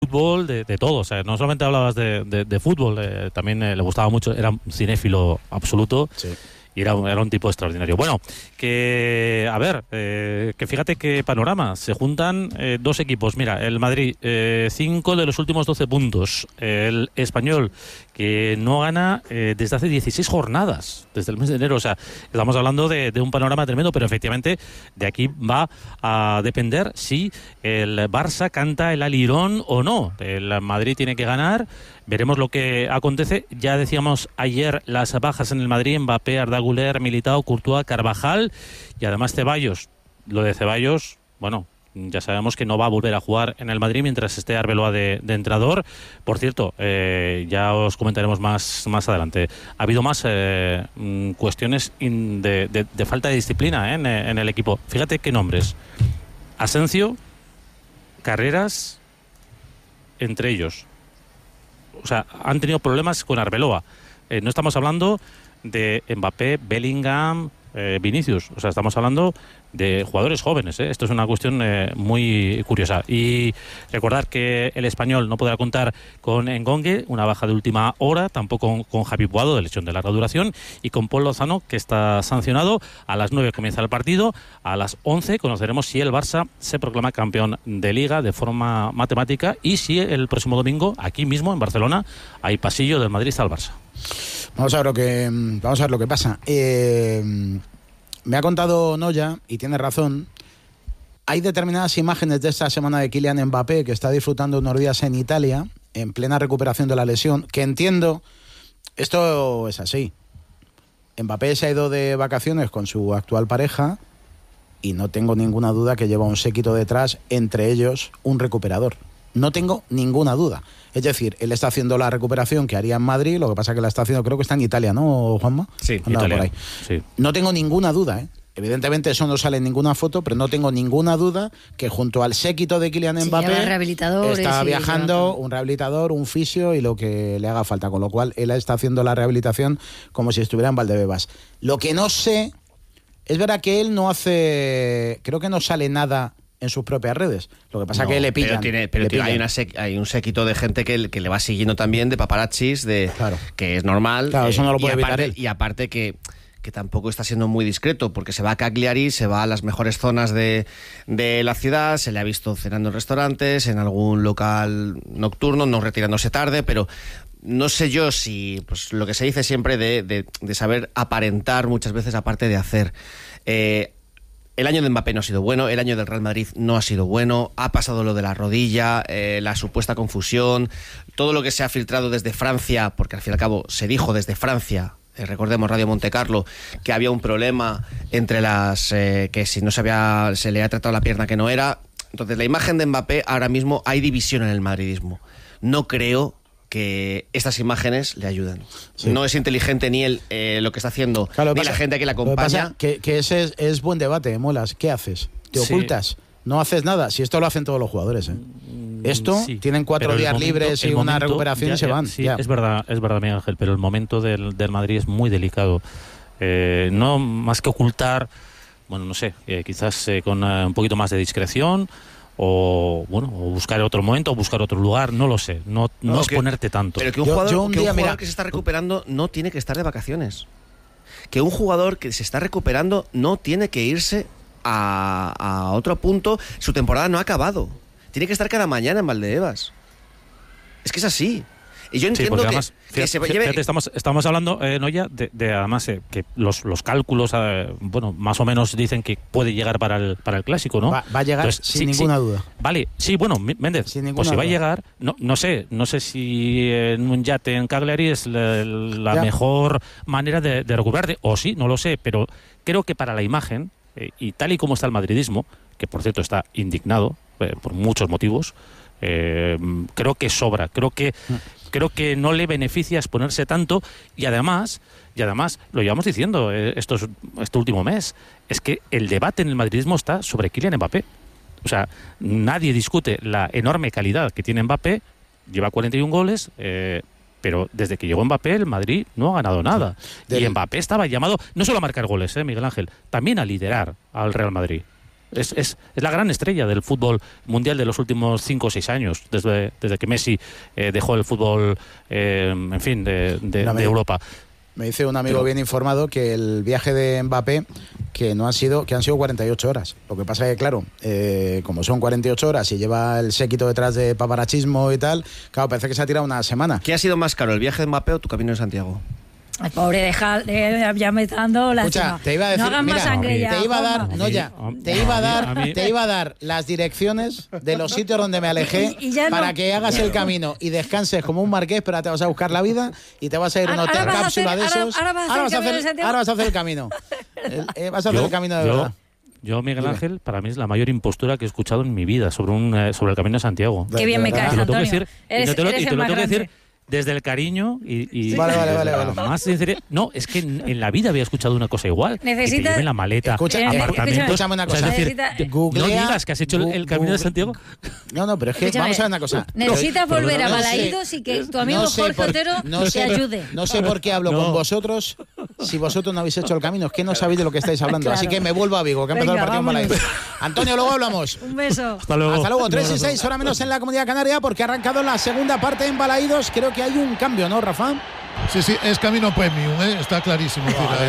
fútbol, de todo. O sea, no solamente hablabas de fútbol, también le gustaba mucho, era un cinéfilo absoluto. Sí. Y era un tipo extraordinario. Bueno, que a ver, que fíjate qué panorama. Se juntan dos equipos. Mira, el Madrid, 5 de los últimos 12 puntos. El Español, que no gana desde hace 16 jornadas, desde el mes de enero. O sea, estamos hablando de un panorama tremendo, pero efectivamente de aquí va a depender si el Barça canta el alirón o no. El Madrid tiene que ganar. Veremos lo que acontece. Ya decíamos ayer las bajas en el Madrid: Mbappé, Arda Güler, Militao, Courtois, Carvajal y además Ceballos. Lo de Ceballos, bueno, ya sabemos que no va a volver a jugar en el Madrid mientras esté Arbeloa de entrenador. Por cierto, ya os comentaremos más adelante. Ha habido más cuestiones de falta de disciplina en el equipo. Fíjate qué nombres: Asensio, Carreras, entre ellos. O sea, han tenido problemas con Arbeloa. No estamos hablando de Mbappé, Bellingham, Vinicius. O sea, estamos hablando de jugadores jóvenes, ¿eh? Esto es una cuestión muy curiosa. Y recordar que el Español no podrá contar con Engongue, una baja de última hora, tampoco con Javi Boado, de lesión de larga duración, y con Paul Lozano, que está sancionado. A las 9 comienza el partido. A las 11 conoceremos si el Barça se proclama campeón de Liga de forma matemática y si el próximo domingo, aquí mismo en Barcelona, hay pasillo del Madrid al Barça. Vamos a ver lo que pasa. Me ha contado Noya, y tiene razón, hay determinadas imágenes de esta semana de Kylian Mbappé, que está disfrutando unos días en Italia, en plena recuperación de la lesión, que entiendo, esto es así. Mbappé se ha ido de vacaciones con su actual pareja y no tengo ninguna duda que lleva un séquito detrás, entre ellos un recuperador. No tengo ninguna duda. Es decir, él está haciendo la recuperación que haría en Madrid, lo que pasa que la está haciendo, creo que está en Italia, ¿no, Juanma? Sí, Italia. Por ahí. Sí. No tengo ninguna duda, ¿eh? Evidentemente eso no sale en ninguna foto, pero no tengo ninguna duda que junto al séquito de Kylian Mbappé está viajando un rehabilitador, un fisio y lo que le haga falta, con lo cual él está haciendo la rehabilitación como si estuviera en Valdebebas. Lo que no sé, es verdad que él no hace, creo que no sale nada en sus propias redes. Lo que pasa es que le pillan. Pero hay un séquito de gente que le va siguiendo también, de paparazzis, claro, que es normal. Claro, eso no lo puede evitar él. Y aparte que tampoco está siendo muy discreto, porque se va a Cagliari, se va a las mejores zonas de la ciudad, se le ha visto cenando en restaurantes, en algún local nocturno, no retirándose tarde, pero no sé yo si, pues lo que se dice siempre de saber aparentar muchas veces aparte de hacer. El año de Mbappé no ha sido bueno, el año del Real Madrid no ha sido bueno, ha pasado lo de la rodilla, la supuesta confusión, todo lo que se ha filtrado desde Francia, porque al fin y al cabo se dijo desde Francia, recordemos Radio Montecarlo, que había un problema entre que si no se le ha tratado la pierna que no era. Entonces la imagen de Mbappé, ahora mismo hay división en el madridismo. No creo que estas imágenes le ayuden. Sí. No es inteligente ni él lo que está haciendo, claro, ni la gente que le acompaña. Que ese es buen debate, Molas. ¿Qué haces? ¿Te ocultas? No haces nada. Si esto lo hacen todos los jugadores, ¿eh? Esto, sí, tienen 4 días libres y una recuperación y se van. Sí, es verdad, Miguel Ángel, pero el momento del Madrid es muy delicado. No más que ocultar, bueno, no sé, quizás con un poquito más de discreción, o buscar otro momento, o buscar otro lugar, no lo sé, no exponerte tanto. Pero que un jugador que se está recuperando no tiene que estar de vacaciones. Que un jugador que se está recuperando no tiene que irse a otro punto. Su temporada no ha acabado. Tiene que estar cada mañana en Valdebebas. Es que es así. Y yo entiendo que, además, que se lleve... Fíjate, estamos hablando, Noya, de además que los cálculos, más o menos dicen que puede llegar para el Clásico, ¿no? Va a llegar. Entonces, sin ninguna duda. Vale, sí, bueno, Méndez, pues si va a llegar, no sé si en un yate en Cagliari es la mejor manera de recuperarte, o sí, no lo sé, pero creo que para la imagen, y tal y como está el madridismo, que por cierto está indignado por muchos motivos, creo que sobra, creo que no le beneficia exponerse tanto, y además lo llevamos diciendo este último mes, es que el debate en el madridismo está sobre Kylian Mbappé. O sea, nadie discute la enorme calidad que tiene Mbappé, lleva 41 goles, pero desde que llegó Mbappé el Madrid no ha ganado nada. Y Mbappé estaba llamado no solo a marcar goles, Miguel Ángel, también a liderar al Real Madrid. Es la gran estrella del fútbol mundial de los últimos 5 o 6 años, desde que Messi dejó el fútbol, en fin, de Europa. Me dice un amigo bien informado que el viaje de Mbappé que han sido 48 horas. Lo que pasa es que, claro, como son 48 horas y lleva el séquito detrás de paparachismo y tal, claro, parece que se ha tirado una semana. ¿Qué ha sido más caro, el viaje de Mbappé o tu camino de Santiago? Ay, pobre, ya me está dando la Escucha, te iba a decir, no hagas más sangre ya. Te iba a dar las direcciones de los sitios donde me alejé para que hagas el camino y descanses como un marqués, pero te vas a buscar la vida y te vas a ir a un hotel cápsula de esos. Ahora vas a hacer el camino. Vas a hacer el camino de verdad. Yo, Miguel Ángel, para mí es la mayor impostura que he escuchado en mi vida sobre el Camino de Santiago. Qué bien me caes, Antonio. Y te lo tengo que decir desde el cariño y vale. Más sinceridad. No, es que en la vida había escuchado una cosa igual. Necesitas... Que te lleven la maleta, apartamentos. Escúchame una cosa. O sea, es decir, no digas que has hecho el Camino de Santiago. No, pero es que vamos a ver una cosa. Necesitas volver a Balaídos y que tu amigo Jorge Otero te ayude. No sé por qué hablo con vosotros si vosotros no habéis hecho el camino. Es que no sabéis de lo que estáis hablando. Claro. Así que me vuelvo a Vigo, que ha empezado el partido en Balaídos. Antonio, luego hablamos. Un beso. Hasta luego. 3 y 6, hora menos en la Comunidad Canaria, porque ha arrancado la segunda parte en Balaídos. Creo que hay un cambio, ¿no, Rafa? Sí, es camino premium, está clarísimo.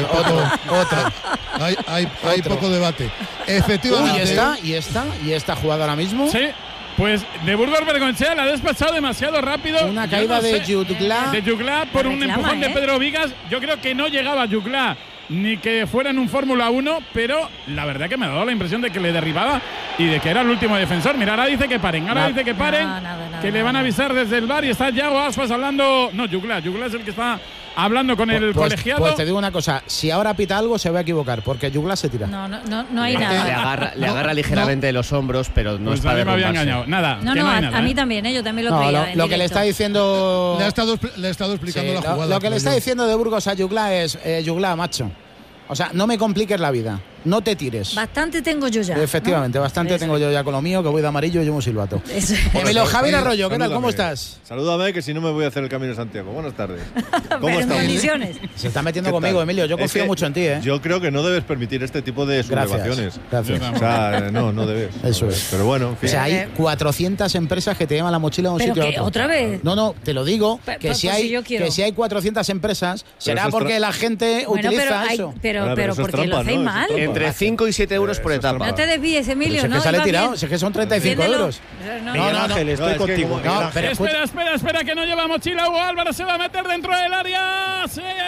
Hay poco debate. Efectivamente. ¿Y esta jugada ahora mismo? Sí. Pues de Burgos Bergonchea la ha despachado demasiado rápido. Una caída de Juglá por un empujón de Pedro Vigas. Yo creo que no llegaba Juglá ni que fuera en un Fórmula 1, pero la verdad que me ha dado la impresión de que le derribaba y de que era el último defensor. Mira, ahora dice que paren, que le van a avisar desde el VAR y está Yago Aspas hablando. No, Juglá es el que está hablando con el colegiado. Pues te digo una cosa, si ahora pita algo se va a equivocar, porque Juglá se tira. No hay nada. Le agarra ligeramente de los hombros, pero no pues es para me había engañado. Nada. No, hay nada, a mí también, yo también lo creía. Lo que le está diciendo... Le ha estado explicando la jugada. Lo que le está diciendo de Burgos a Juglá es, Juglá, macho. O sea, no me compliques la vida. No te tires. Bastante tengo yo ya. Efectivamente, ¿no? Bastante tengo yo ya con lo mío, que voy de amarillo y yo un silbato. Emilio Javier Arroyo, ¿qué tal? ¿Cómo estás? Salúdame, que si no me voy a hacer el Camino de Santiago. Buenas tardes. ¿Cómo estás? Condiciones. Se está metiendo conmigo, Emilio. Yo confío mucho en ti, ¿eh? Yo creo que no debes permitir este tipo de sublevaciones. Gracias. O sea, no debes. Eso es. Pero bueno, en fin. O sea, hay 400 empresas que te llevan la mochila a un sitio a otro. ¿Otra vez? No, te lo digo, que si hay 400 400 será porque la gente utiliza eso. Pero porque lo hacéis mal. Entre 5 y 7 euros por etapa. No te desvíes, Emilio. Es que sale tirado, es que son 35 euros. Miguel Ángel, estoy contigo. Espera, que no lleva mochila. Hugo Álvarez se va a meter dentro del área.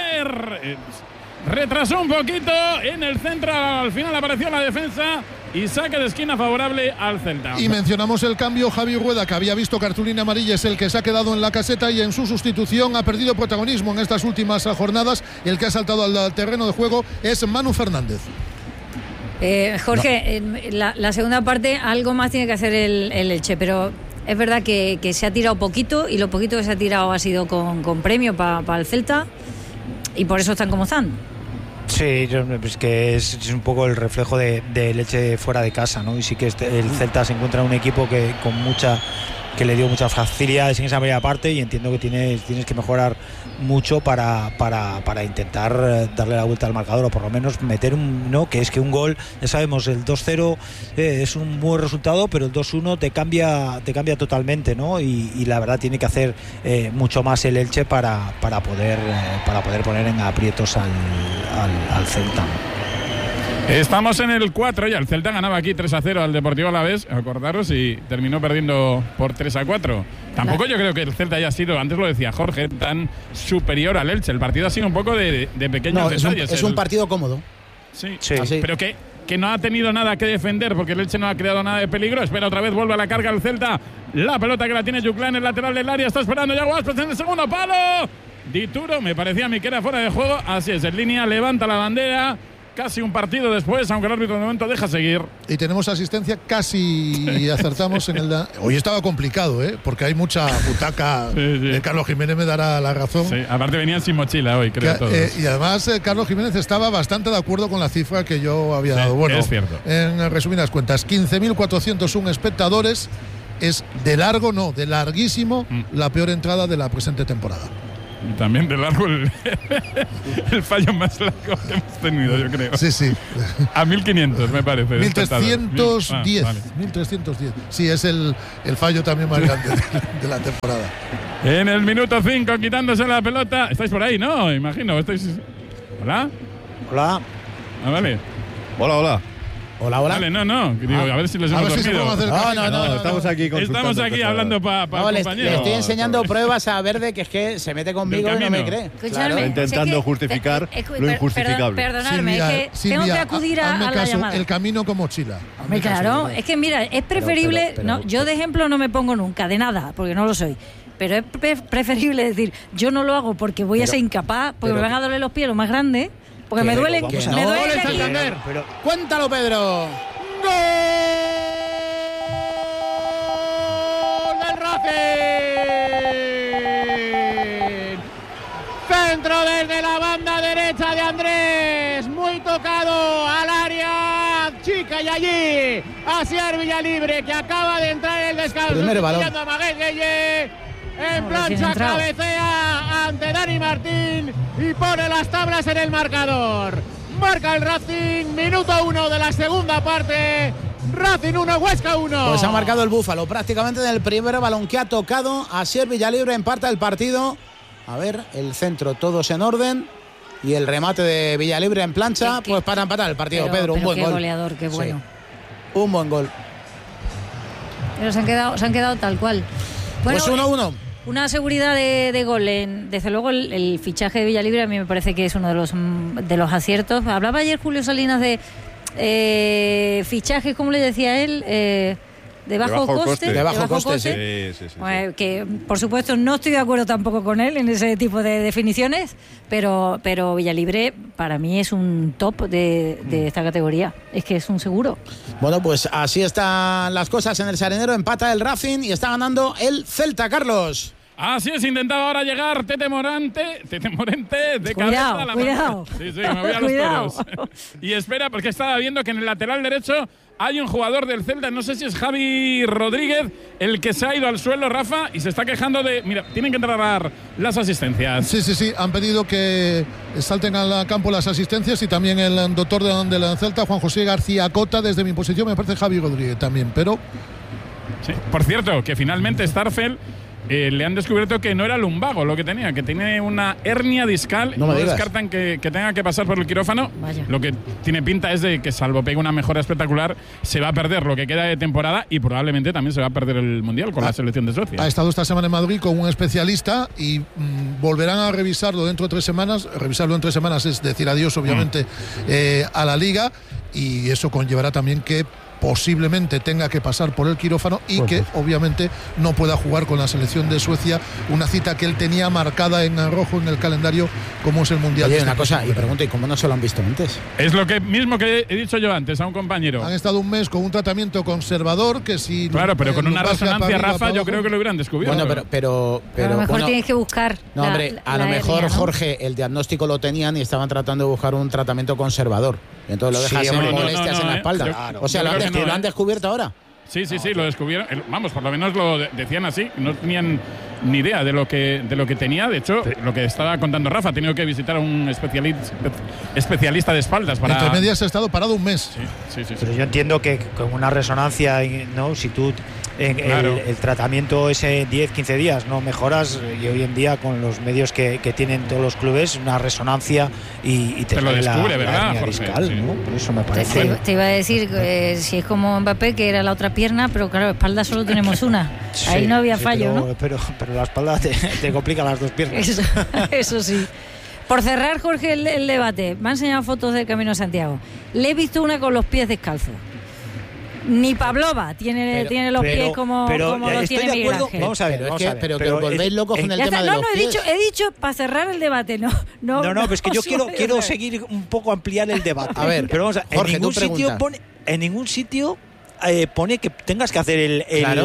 Retrasó un poquito en el centro. Al final apareció la defensa y saque de esquina favorable al Celta. Y mencionamos el cambio. Javi Rueda, que había visto cartulina amarilla, es el que se ha quedado en la caseta y en su sustitución ha perdido protagonismo en estas últimas jornadas. Y el que ha saltado al terreno de juego es Manu Fernández. Jorge, la segunda parte algo más tiene que hacer el Elche, pero es verdad que se ha tirado poquito y lo poquito que se ha tirado ha sido con premio para el Celta y por eso están como están. Sí, es que es un poco el reflejo de Elche fuera de casa, ¿no? Y sí que el Celta se encuentra en un equipo que le dio muchas facilidades en esa primera parte y entiendo que tienes que mejorar mucho para intentar darle la vuelta al marcador o por lo menos meter que es que un gol, ya sabemos, el 2-0 es un buen resultado, pero el 2-1 te cambia totalmente, ¿no? Y la verdad tiene que hacer mucho más el Elche para poder poner en aprietos al Celta. Estamos en el 4 ya. El Celta ganaba aquí 3-0 al Deportivo Alavés, acordaros, y terminó perdiendo por 3-4. Tampoco yo creo que el Celta haya sido, antes lo decía Jorge, tan superior al Elche. El partido ha sido un poco de pequeños detalles. Es un partido cómodo. Sí. Pero que no ha tenido nada que defender porque el Elche no ha creado nada de peligro. Espera, otra vez vuelve a la carga el Celta. La pelota que la tiene Juglá en el lateral del área. Está esperando Yago Aspas en el segundo palo. Dituro, me parecía a mí que era fuera de juego. Así es, en línea, levanta la bandera. Casi un partido después, aunque el árbitro de momento deja seguir. Y tenemos asistencia, casi acertamos en el... Hoy estaba complicado, porque hay mucha butaca. Sí. Carlos Jiménez me dará la razón. Sí, aparte venían sin mochila hoy, creo todos. Y además Carlos Jiménez estaba bastante de acuerdo con la cifra que yo había dado. Bueno, es cierto. En resumidas cuentas, 15.401 espectadores. Es de larguísimo la peor entrada de la presente temporada. Y también de largo el fallo más largo que hemos tenido, yo creo. Sí. A 1500, me parece. 1310. Vale. 1310. Sí, es el fallo también más grande de la temporada. En el minuto 5, quitándose la pelota. ¿Estáis por ahí? No, imagino. ¿Estáis? ¿Hola? Hola. Ah, vale. Hola. Hola. Vale, no. Digo, a ver si les hemos dormido. No, estamos aquí Estamos aquí hablando para compañeros. Le estoy enseñando pruebas a Verde que es que se mete conmigo y no me cree. Escuchadme, Claro. Intentando justificar lo injustificable. Perdonadme, es que tengo que acudir a la llamada. El camino con mochila. Hombre, claro, es que mira, es preferible. Yo de ejemplo no me pongo nunca, de nada, porque no lo soy. Pero es preferible decir, yo no lo hago porque voy a ser incapaz, porque me van a doler los pies lo más grande. Porque me duelen. Me duele Santander. Cuéntalo, Pedro. ¡Gol del Racing! Centro desde la banda derecha de Andrés. Muy tocado al área chica y allí Asier Villalibre, que acaba de entrar en el descanso. Primer balón. A Maguette Gueye. En plancha cabecea ante Dani Martín y pone las tablas en el marcador. Marca el Racing, minuto 1 de la segunda parte. Racing 1, Huesca 1. Pues ha marcado el Búfalo prácticamente en el primer balón que ha tocado. Asier Villalibre empata el partido. A ver, el centro, todos en orden. Y el remate de Villalibre en plancha, pues para empatar el partido, Pedro. Un buen gol. Qué goleador, qué bueno. Sí. Un buen gol. Pero se han quedado tal cual. Bueno, pues 1-1. Una seguridad de gol. Desde luego el fichaje de Villalibre a mí me parece que es uno de los aciertos. Hablaba ayer Julio Salinas de fichajes, como le decía él, de bajo coste. De bajo coste, sí. Bueno, que por supuesto no estoy de acuerdo tampoco con él en ese tipo de definiciones, pero Villalibre para mí es un top de esta categoría. Es que es un seguro. Bueno, pues así están las cosas en el Salinero. Empata el Racing y está ganando el Celta, Carlos. Así es, intentaba ahora llegar Tete Morente de cabeza a la cuidado. Sí, me voy a los toros. Y espera, porque estaba viendo que en el lateral derecho hay un jugador del Celta, no sé si es Javi Rodríguez, el que se ha ido al suelo, Rafa, y se está quejando de... Mira, tienen que entrar las asistencias. Sí, han pedido que salten al campo las asistencias y también el doctor del Celta, Juan José García Cota, desde mi posición me parece Javi Rodríguez también, pero... Sí, por cierto, que finalmente Starfel... le han descubierto que no era lumbago lo que tenía, que tiene una hernia discal. No descartan que tenga que pasar por el quirófano. Vaya. Lo que tiene pinta es de que, salvo pegue una mejora espectacular, se va a perder lo que queda de temporada y probablemente también se va a perder el Mundial con la selección de Suecia. Ha estado esta semana en Madrid con un especialista y volverán a revisarlo dentro de 3 semanas. Revisarlo en 3 semanas es decir adiós, obviamente, a la Liga, y eso conllevará también que posiblemente tenga que pasar por el quirófano y que obviamente no pueda jugar con la selección de Suecia, una cita que él tenía marcada en rojo en el calendario como es el Mundial. Oye, una cosa, y pregunto, ¿y cómo no se lo han visto antes? Es lo que mismo que he dicho yo antes a un compañero. Han estado un mes con un tratamiento conservador que si... Claro, pero con una resonancia, Rafa, yo creo que lo hubieran descubierto. Bueno, pero a lo mejor tienes que buscar. No, hombre, a lo mejor, hernia, ¿no? Jorge, el diagnóstico lo tenían y estaban tratando de buscar un tratamiento conservador. Entonces lo dejas en molestias en la espalda. O sea, lo han descubierto ahora. Sí, lo descubrieron. Vamos, por lo menos lo decían así. No tenían ni idea de lo que tenía. De hecho, lo que estaba contando Rafa, ha tenido que visitar a un especialista de espaldas para... Entre medias ha estado parado un mes. Sí. Pero yo entiendo que con una resonancia, ¿no? Si tú claro. el tratamiento es 10-15 días, no mejoras, y hoy en día con los medios que tienen todos los clubes, una resonancia y te lo descubre, ¿verdad, hernia Jorge? discal, Sí. ¿no? Por eso me parece... Te iba a decir, si es como Mbappé, que era la otra pierna, pero claro, espalda solo tenemos una. Ahí no había fallo, ¿no? Pero la espalda te complica las dos piernas. Eso sí. Por cerrar, Jorge, el debate, me han enseñado fotos del Camino de Santiago. Le he visto una con los pies descalzos. Ni Pavlova tiene los pies como los tiene Miguel Ángel. Vamos a ver, pero que os volvéis locos con el tema de los pies. He dicho para cerrar el debate, no, pero es que yo quiero seguir un poco, ampliar el debate. A ver, pero vamos a ver, Jorge, en ningún sitio pone que tengas que hacer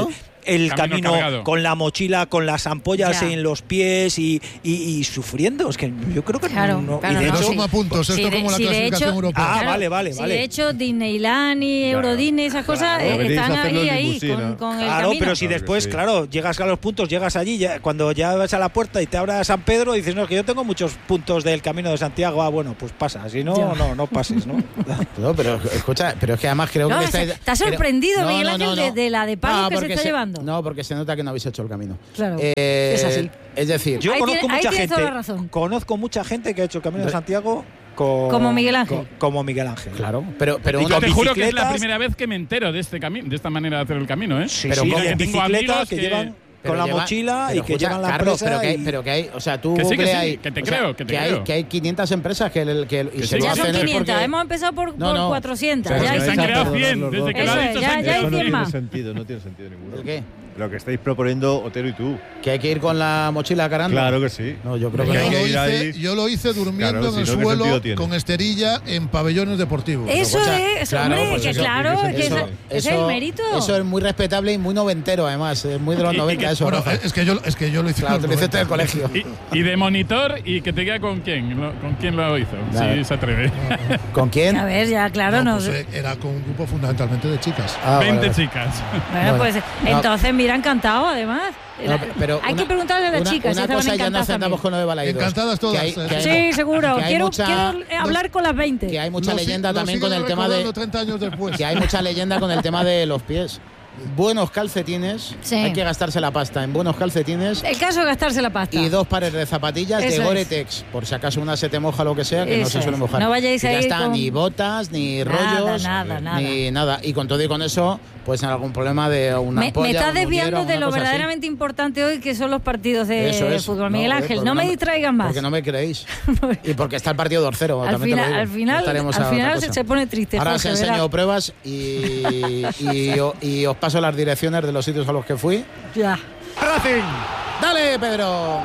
el camino cargado, con la mochila, con las ampollas Ya. en los pies y sufriendo. Es que yo creo que Claro, no. claro, y de No hecho, suma puntos, esto Sí, como la sí, de clasificación hecho- europea. Ah, vale. Si de hecho Disneyland y Eurodisney, esas cosas Deberíais están hacerlo en ahí limusina. con el Claro, camino. pero si Claro que después, sí. claro, llegas a los puntos, llegas allí, cuando ya vas a la puerta y te abra San Pedro, dices, no, es que yo tengo muchos puntos del Camino de Santiago. Ah, bueno, pues pasa. Si no, Ya. no pases, ¿no? No, pero escucha, pero es que además creo No, que está sorprendido, pero- Miguel Ángel, de la de palos que se porque está llevando. No, porque se nota que no habéis hecho el camino. Claro, es así. Es decir, Yo Ahí conozco tiene- ahí mucha tienes toda gente. la razón. Conozco mucha gente que ha hecho el Camino de Santiago Como Miguel Ángel. como Miguel Ángel. claro, pero Y Yo con te juro que es la bicicletas. primera vez que me entero de este camino, de esta manera de hacer el camino, ¿eh? Sí, Pero sí, ¿cómo? y en Tengo bicicleta amigos que que- llevan pero con la lleva- mochila pero y que escucha, llevan la Carlos, empresa. pero que hay, o sea, tú Que sí, que googleas sí, ahí, que te o sea, creo, que te hay, creo. que hay 500 empresas que y se sí, lo Ya hacen son es 500, porque- hemos empezado por No, no. 400. Pero ya que hay se han vais a 500. creado 100, los desde dos. que lo Eso ha es, dicho ya- Sánchez. ya hay Eso no 100 tiene más. sentido, no tiene sentido ninguno. ¿El qué? Lo que estáis proponiendo Otero y tú. Que hay que ir con la mochila carando. Claro que sí. No, yo creo que Porque no. hay que ir ahí. Yo lo hice durmiendo Claro, en el si no, ¿qué suelo sentido tiene? con esterilla en pabellones deportivos. Eso Escucha, es, claro, hombre, pues que eso- claro, que ese es el mérito. Eso es muy respetable y muy noventero, además. Es muy de los Y- y 90 que- eso. Bueno, Rafa. es que yo lo hice. Claro, en te los lo hiciste del 90. colegio. Y de monitor y que te queda con quién, ¿con quién lo hizo? Nada. Si se atreve. ¿Con quién? A ver, ya, claro, No, no. pues, era con un grupo fundamentalmente de chicas. Ah, 20 vale. chicas. Bueno, Bueno, pues no. entonces, mira, encantado, además. No, pero Hay una- que preguntarle a las una- chicas si Una estaban cosa ya nos encantadas centramos también. con lo de Balaidos. Encantadas todas, Sí, seguro. que hay Quiero mucha- hablar con las 20. Que hay mucha Lo leyenda lo también con siguen el tema de. recordando 30 años después. Que hay mucha leyenda con el tema de los pies. Buenos calcetines. Sí. Hay que gastarse la pasta en buenos calcetines. El caso es gastarse la pasta. Y 2 pares de zapatillas Eso de es. Gore-Tex, por si acaso una se te moja lo que sea, que no Eso se suele es. mojar. No vayáis Y a ya ir está, con- ni botas, ni Nada, rollos, nada, nada. ni nada. Y con todo y con eso, pues en algún problema de una Me ampolla, estás un desviando uñero, de una lo cosa así. verdaderamente importante hoy, que son los partidos de Eso es. fútbol. Miguel Ángel, porque no me distraigan más. Porque no me creéis. Y porque está el partido de Orcero. Al también te lo final, digo. al final, No estaremos a al otra final cosa. se pone triste. Ahora os Jorge, enseño verá. pruebas y os paso las direcciones de los sitios a los que fui. Ya. Racing. ¡Dale, Pedro!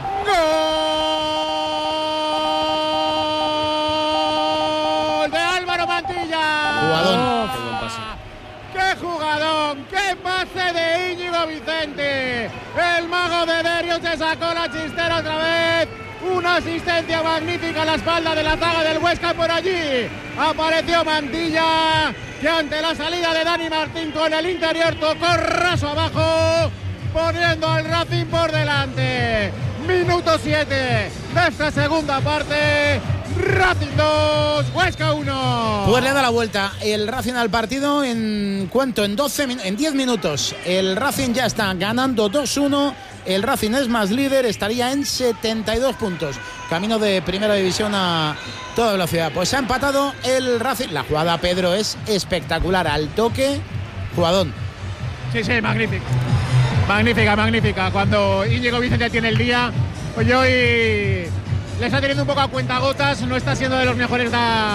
¡Gol de Álvaro Mantilla! Jugadón. Qué buen pase. ¡Qué jugadón! ¡Qué pase de Íñigo Vicente! El mago de Derio se sacó la chistera otra vez. Una asistencia magnífica a la espalda de la zaga del Huesca. Por allí apareció Mantilla, que ante la salida de Dani Martín con el interior tocó raso abajo, poniendo al Racing por delante. Minuto 7 de esta segunda parte. Racing 2, Huesca 1. Pues le da la vuelta el Racing al partido en ¿cuánto? En 10 minutos. El Racing ya está ganando 2-1. El Racing es más líder, estaría en 72 puntos. Camino de primera división a toda velocidad. Pues se ha empatado el Racing. La jugada, Pedro, es espectacular. Al toque, jugadón. Sí, sí, magnífica. Magnífica, magnífica. Cuando Íñigo Vicente tiene el día, pues hoy le está teniendo un poco a cuentagotas, no está siendo de los mejores.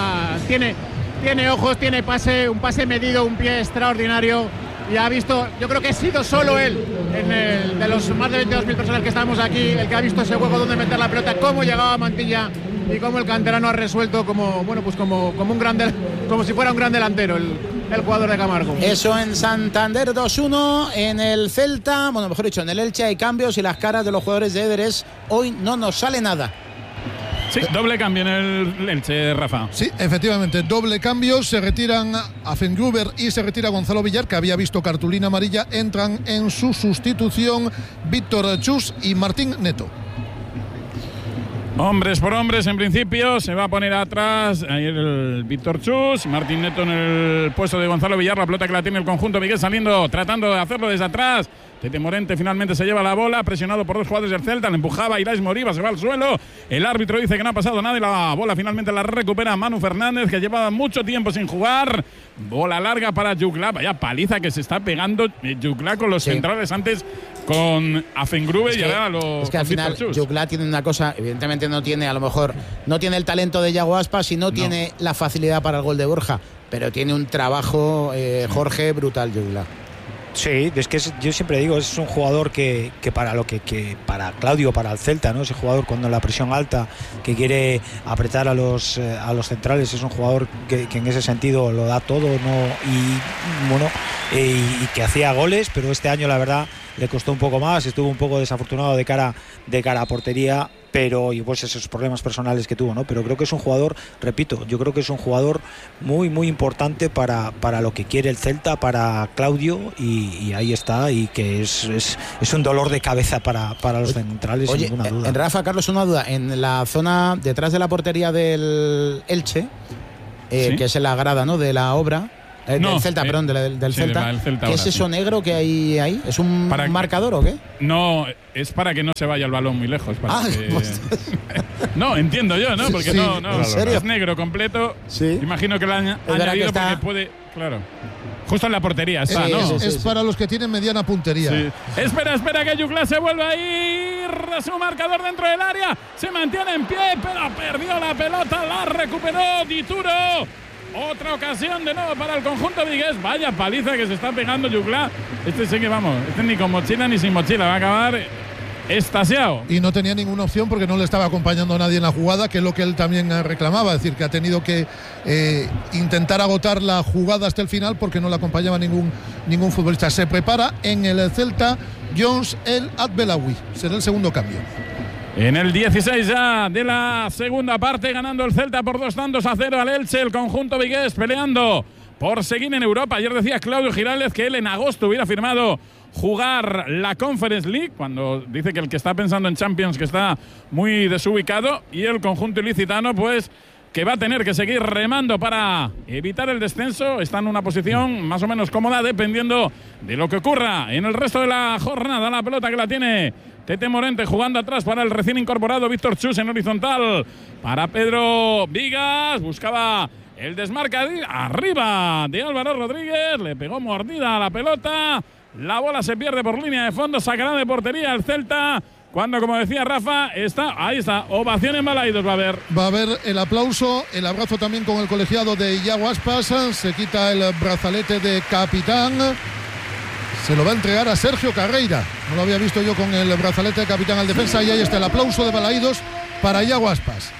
Tiene ojos, tiene pase, un pase medido, un pie extraordinario. Y ha visto, yo creo que ha sido solo él, de los más de 22.000 personas que estamos aquí, el que ha visto ese hueco donde meter la pelota, cómo llegaba Mantilla y cómo el canterano ha resuelto como un gran como si fuera un gran delantero el jugador de Camargo. Eso en Santander 2-1, en el Celta, bueno, mejor dicho, en el Elche hay cambios y las caras de los jugadores de Ederes hoy no nos sale nada. Sí, doble cambio en el Elche, Rafa. Sí, efectivamente, doble cambio. Se retiran Affengruber y se retira Gonzalo Villar, que había visto cartulina amarilla. Entran en su sustitución Víctor Chus y Martín Neto. Hombres por hombres, en principio, se va a poner atrás ahí el Víctor Chus, Martín Neto en el puesto de Gonzalo Villar, la pelota que la tiene el conjunto, Miguel saliendo, tratando de hacerlo desde atrás. Tete Morente finalmente se lleva la bola, presionado por dos jugadores del Celta, le empujaba Irás Moriba, se va al suelo. El árbitro dice que no ha pasado nada y la bola finalmente la recupera Manu Fernández, que llevaba mucho tiempo sin jugar. Bola larga para Jukla, vaya paliza que se está pegando Jukla con los centrales antes con Affengruber y ahora es que al final Jukla tiene una cosa, evidentemente no tiene, a lo mejor, no tiene el talento de Yago Aspas y no tiene la facilidad para el gol de Borja, pero tiene un trabajo, Jorge, brutal Jukla. Sí, es que yo siempre digo, es un jugador que para lo que para Claudio, para el Celta, ¿no? Ese jugador cuando la presión alta, que quiere apretar a los centrales, es un jugador que en ese sentido lo da todo, ¿no? Y bueno, y que hacía goles, pero este año la verdad le costó un poco más, estuvo un poco desafortunado de cara a portería, pero y pues esos problemas personales que tuvo, ¿no? Pero creo que es un jugador, repito, yo creo que es un jugador muy muy importante para lo que quiere el Celta, para Claudio, y ahí está, y que es un dolor de cabeza para los centrales. Oye, sin ninguna duda. Rafa, Carlos, una duda. En la zona detrás de la portería del Elche, ¿Sí? que es en la grada, ¿no?, de la obra, del Celta, perdón, del sí, Celta. del Celta ¿Qué ahora, es eso sí. negro que hay ahí? ¿Es un marcador o qué? No, es para que no se vaya el balón muy lejos. Para que... pues... No, entiendo yo, ¿no? Porque sí, no, ¿en serio? es negro completo. Sí. Imagino que lo han añadido porque puede... Claro. Justo en la portería está, Sí, ¿no? Es para los que tienen mediana puntería. Sí. Espera que Juclá se vuelva a ir. Su marcador dentro del área. Se mantiene en pie, pero perdió la pelota. La recuperó Dituro. Otra ocasión de nuevo para el conjunto vigués. Vaya paliza que se está pegando Juclá. Sí que vamos. Ni con mochila ni sin mochila. Va a acabar estasiado. Y no tenía ninguna opción porque no le estaba acompañando nadie en la jugada, que es lo que él también reclamaba. Es decir, que ha tenido que intentar agotar la jugada hasta el final porque no le acompañaba ningún futbolista. Se prepara en el Celta Jones El Adbelawi. Será el segundo cambio. En el 16 ya de la segunda parte, ganando el Celta por 2-0 al Elche, el conjunto vigués peleando por seguir en Europa. Ayer decía Claudio Giraldez que él en agosto hubiera firmado jugar la Conference League, cuando dice que el que está pensando en Champions que está muy desubicado, y el conjunto ilicitano pues que va a tener que seguir remando para evitar el descenso. Está en una posición más o menos cómoda dependiendo de lo que ocurra en el resto de la jornada. La pelota que la tiene Tete Morente jugando atrás para el recién incorporado Víctor Chus en horizontal para Pedro Vigas. Buscaba el desmarque arriba de Álvaro Rodríguez. Le pegó mordida a la pelota. La bola se pierde por línea de fondo. Sacará de portería el Celta. Cuando, como decía Rafa, ahí está. Ovación en Balaidos va a haber. Va a haber el aplauso, el abrazo también con el colegiado de Iago Aspas. Se quita el brazalete de capitán. Se lo va a entregar a Sergio Carreira. No lo había visto yo con el brazalete de capitán al defensa. Y ahí está el aplauso de Balaidos para Iago Aspas.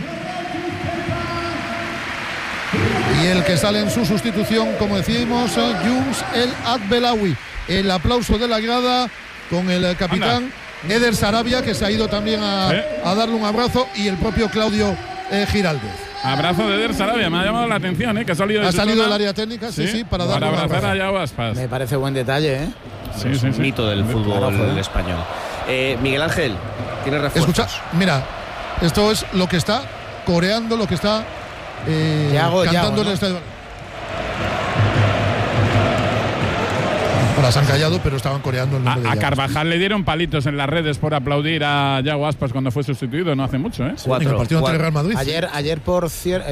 Y el que sale en su sustitución, como decíamos, Jones El Adbelawi. El aplauso de la grada con el capitán Eder Sarabia, que se ha ido también a darle un abrazo, y el propio Claudio Giraldez. Abrazo de Eder Sarabia, me ha llamado la atención, que ha salido del área técnica, sí, para darle un abrazar abrazo. a Iago Aspas. Me parece buen detalle, ¿eh? Sí. Mito del fútbol español. Miguel Ángel, ¿tienes refuerzos? Escucha, mira, esto es lo que está coreando, lo que está cantando en el estadio. Ahora se han callado, pero estaban coreando el nombre de a Carvajal le dieron palitos en las redes por aplaudir a Iago Aspas cuando fue sustituido, no hace mucho, ¿eh? En el partido ante el Real Madrid. Ayer por cierto,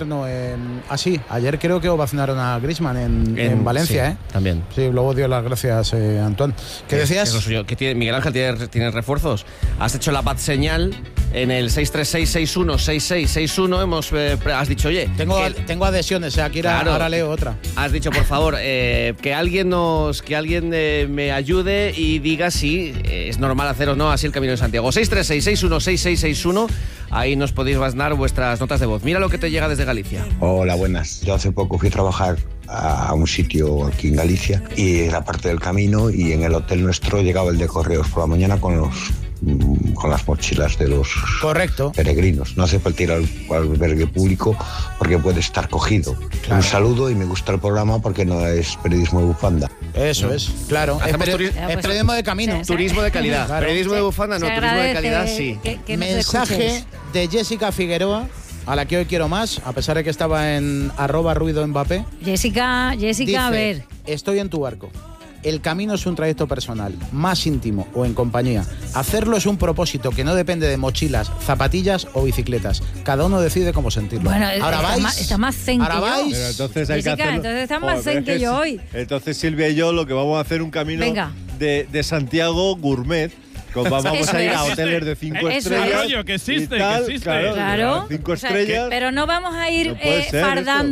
ayer creo que ovacionaron a Griezmann en Valencia, sí, también. Sí, luego dio las gracias Antoine. ¿Qué decías? Miguel Ángel, ¿tienes refuerzos? Has hecho la bad señal en el 636616661. Has dicho, oye, tengo adhesiones, aquí ahora leo otra. Has dicho, por favor, que alguien me ayude y diga si es normal hacer o no así el Camino de Santiago. 636616661. Ahí nos podéis mandar vuestras notas de voz. Mira lo que te llega desde Galicia. Hola, buenas. Yo hace poco fui a trabajar a un sitio aquí en Galicia y en la parte del camino, y en el hotel nuestro llegaba el de correos por la mañana con las mochilas de los peregrinos. No hace falta ir al albergue público porque puede estar cogido. Claro. Un saludo, y me gusta el programa porque no es periodismo de bufanda. Eso es, claro. Es periodismo de camino. Turismo de calidad. Claro. Periodismo de bufanda, no. Turismo de calidad, sí. Que mensaje de Jessica Figueroa, a la que hoy quiero más, a pesar de que estaba en @ruidombappé. Jessica, dice, a ver. Estoy en tu barco. El camino es un trayecto personal, más íntimo o en compañía. Hacerlo es un propósito que no depende de mochilas, zapatillas o bicicletas. Cada uno decide cómo sentirlo. Bueno, ahora está más zen que yo. Pero entonces hay Jessica, que hacerlo. entonces está más zen que yo hoy. Entonces Silvia y yo lo que vamos a hacer un camino de Santiago gourmet. Vamos a ir a hoteles de 5 estrellas. Que existe, tal, que existe. Claro. 5 estrellas. Pero no vamos a ir no puede ser fardando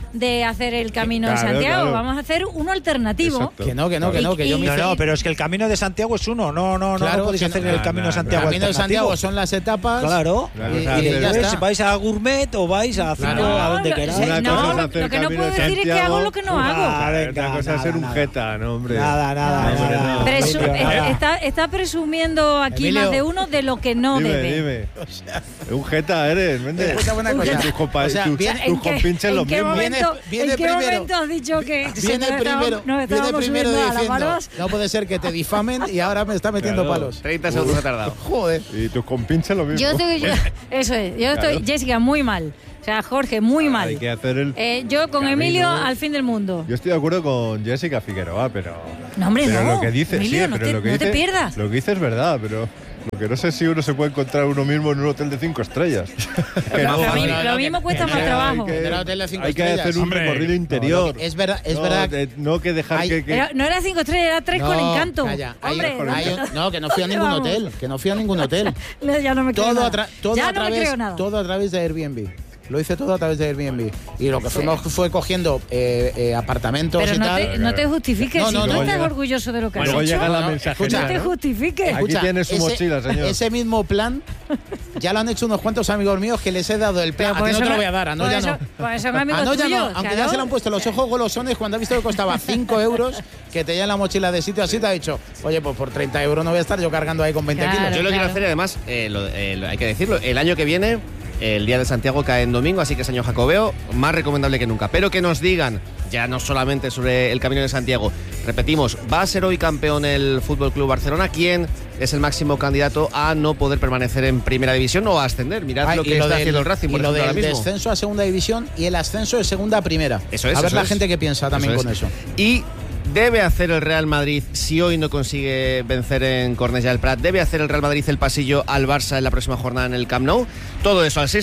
de hacer el Camino de Santiago, vamos a hacer uno alternativo. Exacto. Que no, pero es que el Camino de Santiago es uno, no podéis hacer el Camino de Santiago. El Camino de Santiago son las etapas. Claro. Y ya está. ¿Vais a Gourmet o vais a hacer a donde queráis? No, lo que no puedo decir es que hago lo que no hago. Otra cosa es ser un jeta, no, hombre. Nada. Está presumiendo aquí Emilio, más de uno de lo que no debe. Dime. Un jeta eres, Méndez. Buena cosa. Tus compinches los mismos. ¿En qué momento has dicho que viene primero diciendo no puede ser que te difamen y ahora me está metiendo palos? 30 segundos ha tardado. Joder. Y tus compinches lo mismo. Yo estoy, Jessica, muy mal. O sea, Jorge, muy mal. Hay que hacer yo con Emilio al fin del mundo. Yo estoy de acuerdo con Jessica Figueroa, pero... No, hombre, pero no. lo que dice, Emilio, sí, pero lo que no dice, te pierdas. Lo que dice es verdad, pero... Lo que no sé si uno se puede encontrar uno mismo en un hotel de 5 estrellas. Lo mismo cuesta más trabajo. Hay que hacer un recorrido interior. Es verdad. No que dejar que... Pero no era 5 estrellas, era 3 con Encanto. Calla. Hombre, No, que no fui a ningún hotel. Ya no me creo nada. Todo a través de Airbnb. Lo hice todo a través de Airbnb. Y lo que fuimos fue cogiendo apartamentos pero y tal. No te justifiques. Si tú estás orgulloso de lo que has hecho. Llega la mensajería, no te justifiques. Aquí tienes su mochila, señor. Ese mismo plan ya lo han hecho unos cuantos amigos míos que les he dado el plan. A ti no te lo voy a dar, a Noya no. Pues son amigos tuyos, no, aunque ya se le han puesto los ojos golosones cuando ha visto que costaba 5 euros, que te llevan la mochila de sitio a sitio, ha dicho, oye, pues por 30 euros no voy a estar yo cargando ahí con 20 kilos. Yo lo quiero hacer y además, hay que decirlo, el año que viene... El Día de Santiago cae en domingo, así que es año jacobeo, más recomendable que nunca. Pero que nos digan, ya no solamente sobre el Camino de Santiago, repetimos, ¿va a ser hoy campeón el Fútbol Club Barcelona? ¿Quién es el máximo candidato a no poder permanecer en Primera División o a ascender? Mirad lo que está haciendo el Racing, por ejemplo, ahora mismo. El descenso a Segunda División y el ascenso de Segunda a Primera. Eso es. A ver la gente que piensa también con eso. Y debe hacer el Real Madrid, si hoy no consigue vencer en Cornellà del Prat, debe hacer el Real Madrid el pasillo al Barça en la próxima jornada en el Camp Nou. Todo eso al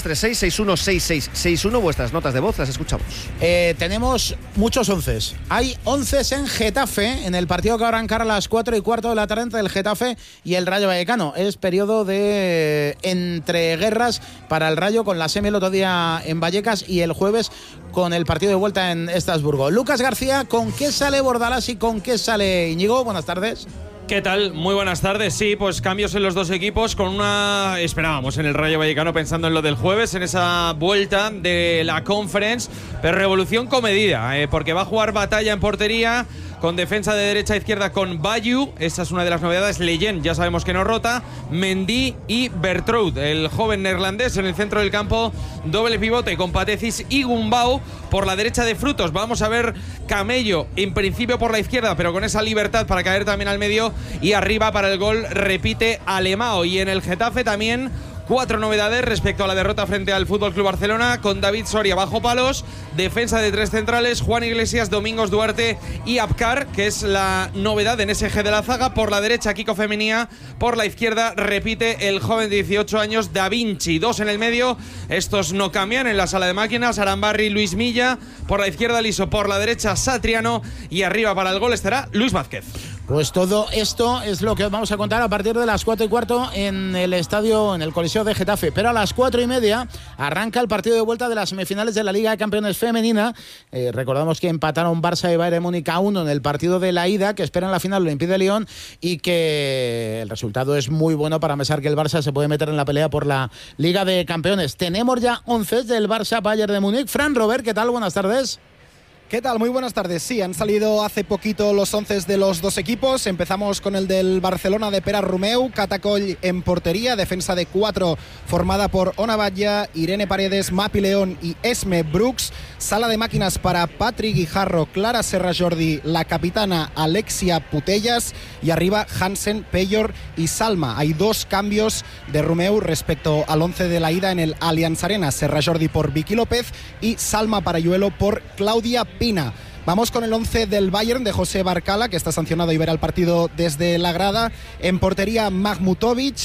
636-616661. Vuestras notas de voz las escuchamos. Tenemos muchos onces. Hay onces en Getafe, en el partido que arrancará a las 4:15 de la tarde entre el Getafe y el Rayo Vallecano. Es periodo de entreguerras para el Rayo, con la semi el otro día en Vallecas y el jueves con el partido de vuelta en Estrasburgo. Lucas García, ¿con qué sale Bordalás y con qué sale Íñigo? Buenas tardes. ¿Qué tal? Muy buenas tardes. Sí, pues cambios en los dos equipos, con una... Esperábamos en el Rayo Vallecano pensando en lo del jueves, en esa vuelta de la Conference, pero revolución comedida, porque va a jugar Batalla en portería, con defensa de derecha a izquierda con Bayu, esa es una de las novedades. Leyen, ya sabemos que no rota. Mendy y Bertraud, el joven neerlandés en el centro del campo, doble pivote con Patecis y Gumbau. Por la derecha de Frutos vamos a ver Camello, en principio por la izquierda, pero con esa libertad para caer también al medio, y arriba para el gol repite Alemao. Y en el Getafe también 4 novedades respecto a la derrota frente al FC Barcelona, con David Soria bajo palos, defensa de 3 centrales, Juan Iglesias, Domingos Duarte y Abkar, que es la novedad en ese eje de la zaga. Por la derecha Kiko Femenía, por la izquierda repite el joven de 18 años Da Vinci. 2 en el medio, estos no cambian en la sala de máquinas, Arambarri, Luis Milla, por la izquierda Liso, por la derecha Satriano, y arriba para el gol estará Luis Vázquez. Pues todo esto es lo que vamos a contar a partir de las 4:15 en el estadio, en el Coliseo de Getafe. Pero a las 4:30 arranca el partido de vuelta de las semifinales de la Liga de Campeones Femenina. Recordamos que empataron Barça y Bayern Múnich a 1 en el partido de la ida, que esperan la final Olympique de Lyon, y que el resultado es muy bueno para pensar que el Barça se puede meter en la pelea por la Liga de Campeones. Tenemos ya 11 del Barça Bayern de Múnich. Fran Robert, ¿qué tal? Buenas tardes. ¿Qué tal? Muy buenas tardes. Sí, han salido hace poquito los 11 de los dos equipos. Empezamos con el del Barcelona de Pere Romeu, Catacoll en portería, defensa de 4 formada por Ona Batlle, Irene Paredes, Mapi León y Esme Brooks. Sala de máquinas para Patrick Guijarro, Clara Serra Jordi, la capitana Alexia Putellas, y arriba Hansen, Peyor y Salma. Hay 2 cambios de Romeu respecto al 11 de la ida en el Allianz Arena. Serra Jordi por Vicky López y Salma Parayuelo por Claudia Pina. Vamos con el 11 del Bayern de José Barcala, que está sancionado y verá el partido desde la grada. En portería Mahmutovic,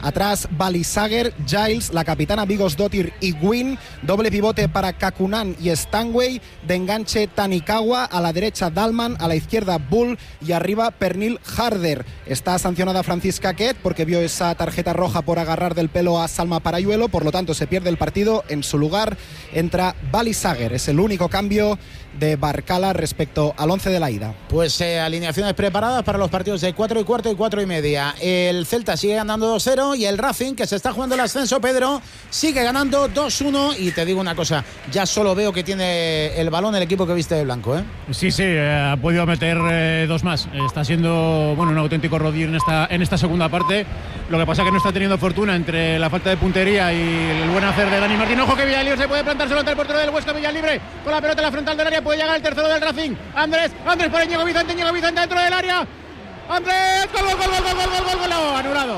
Atrás Balisager, Giles, la capitana Bigosdottir y Gwyn. Doble pivote para Kakunan y Stanway. De enganche Tanikawa. A la derecha Dalman, a la izquierda Bull y arriba Pernil Harder. Está sancionada Francisca Quet porque vio esa tarjeta roja por agarrar del pelo a Salma Parayuelo, por lo tanto se pierde el partido. En su lugar entra Balisager. Es el único cambio de Barcala respecto al 11 de la ida. Pues alineaciones preparadas para los partidos de 4 y cuarto y 4 y media. El Celta sigue ganando 2-0 y el Racing, que se está jugando el ascenso, Pedro, sigue ganando 2-1. Y te digo una cosa, ya solo veo que tiene el balón el equipo que viste de blanco, ¿eh? Sí, ha podido meter dos más. Está siendo un auténtico rodillo en esta segunda parte. Lo que pasa es que no está teniendo fortuna entre la falta de puntería y el buen hacer de Dani Martín. Ojo que Villalibre se puede plantar solo ante el portero del Huesca. Villalibre con la pelota en la frontal del área, puede llegar el tercero del Racing. Andrés para Íñigo Vicente dentro del área. Andrés, gol, anulado.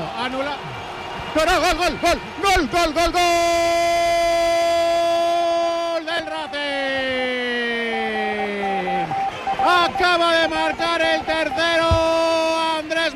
Gol del Racing. Acaba de marcar el tercero Andrés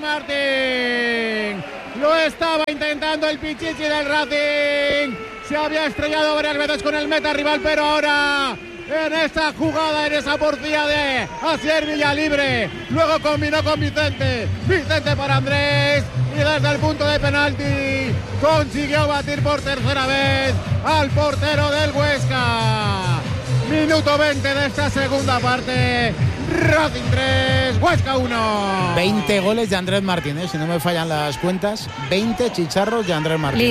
Martín. Lo estaba intentando el Pichichi del Racing. Se había estrellado varias veces con el meta rival, pero ahora en esta jugada, en esa porcilla de Asier Villalibre, luego combinó con Vicente para Andrés y desde el punto de penalti consiguió batir por tercera vez al portero del Huesca. Minuto 20 de esta segunda parte. Racing 3, Huesca 1. 20 goles de Andrés Martín, si no me fallan las cuentas. 20 chicharros de Andrés Martín.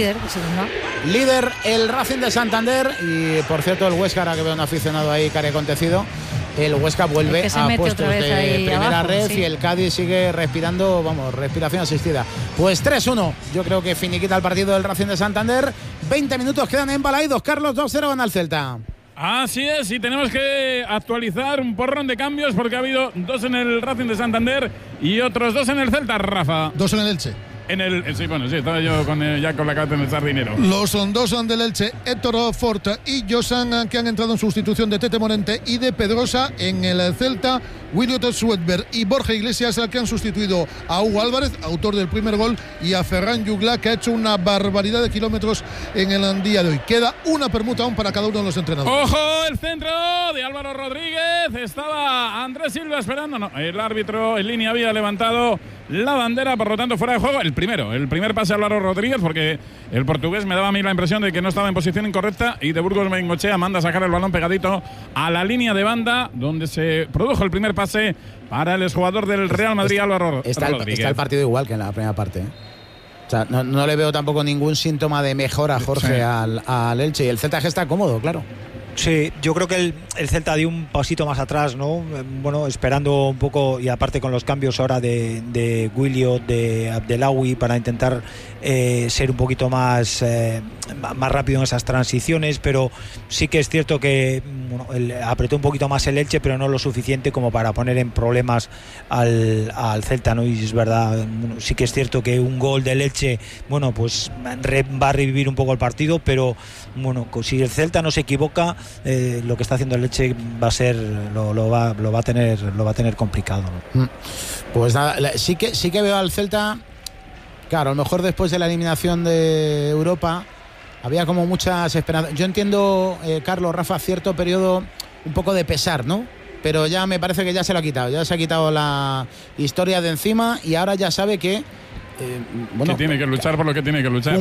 Líder el Racing de Santander. Y por cierto, el Huesca, ahora que veo un aficionado ahí cari acontecido, el Huesca vuelve a puestos de primera abajo, red, sí. Y el Cádiz sigue respirando, respiración asistida. Pues 3-1, yo creo que finiquita el partido del Racing de Santander. 20 minutos quedan embalaídos, Carlos. 2-0 gana el Celta. Así es, y tenemos que actualizar un porrón de cambios porque ha habido 2 en el Racing de Santander y otros 2 en el Celta, Rafa. 2 en el Elche. Sí, estaba yo ya con la cabeza en el sardinero. Los son 2 del Elche, Héctor Fort y Josan, que han entrado en sustitución de Tete Morente y de Pedrosa. En el Celta, Williot Swedberg y Borja Iglesias, que han sustituido a Hugo Álvarez, autor del primer gol, y a Ferran Jugla, que ha hecho una barbaridad de kilómetros en el día de hoy. Queda una permuta aún para cada uno de los entrenadores. ¡Ojo! El centro de Álvaro Rodríguez. Estaba Andrés Silva esperando. No, el árbitro en línea había levantado la bandera, por lo tanto fuera de juego. El primer pase a Álvaro Rodríguez, porque el portugués me daba a mí la impresión de que no estaba en posición incorrecta y de Burgos Bengochea manda a sacar el balón pegadito a la línea de banda, donde se produjo el primer pase para el exjugador del Real Madrid, Álvaro Rodríguez. Está el partido igual que en la primera parte, ¿eh? O sea, no le veo tampoco ningún síntoma de mejora, Jorge, sí, al Elche. Y el Celta está cómodo, claro. Sí, yo creo que el Celta dio un pasito más atrás, ¿no? Esperando un poco, y aparte con los cambios ahora de Williot, de Abdelawi, para intentar ser un poquito más rápido en esas transiciones, pero sí que es cierto que apretó un poquito más el Elche, pero no lo suficiente como para poner en problemas al Celta, ¿no? Y es verdad, sí que es cierto que un gol del Elche, pues va a revivir un poco el partido, pero si el Celta no se equivoca, lo que está haciendo el Elche va a ser lo va a tener complicado, ¿no? Pues nada, sí que veo al Celta. Claro, a lo mejor después de la eliminación de Europa había como muchas esperanzas. Yo entiendo, Carlos, Rafa, cierto periodo un poco de pesar, ¿no? Pero ya me parece que ya se lo ha quitado. Ya se ha quitado la historia de encima y ahora ya sabe que que tiene que luchar por lo que tiene que luchar.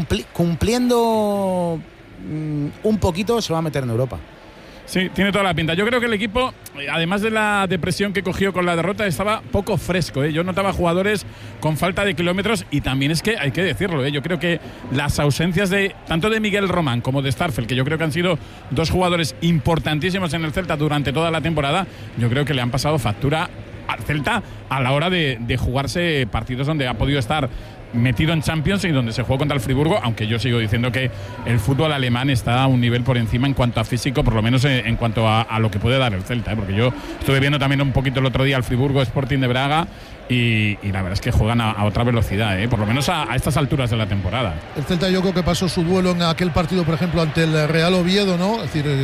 Cumpliendo un poquito se va a meter en Europa. Sí, tiene toda la pinta. Yo creo que el equipo, además de la depresión que cogió con la derrota, estaba poco fresco, ¿eh? Yo notaba jugadores con falta de kilómetros y también es que hay que decirlo, ¿eh? Yo creo que las ausencias tanto de Miguel Román como de Starfel, que yo creo que han sido 2 jugadores importantísimos en el Celta durante toda la temporada, yo creo que le han pasado factura al Celta a la hora de jugarse partidos donde ha podido estar metido en Champions y donde se jugó contra el Friburgo, aunque yo sigo diciendo que el fútbol alemán está a un nivel por encima en cuanto a físico, por lo menos en cuanto a lo que puede dar el Celta, ¿eh? Porque yo estuve viendo también un poquito el otro día al Friburgo Sporting de Braga y la verdad es que juegan a otra velocidad, ¿eh? Por lo menos a estas alturas de la temporada. El Celta yo creo que pasó su duelo en aquel partido, por ejemplo, ante el Real Oviedo, ¿no? Es decir,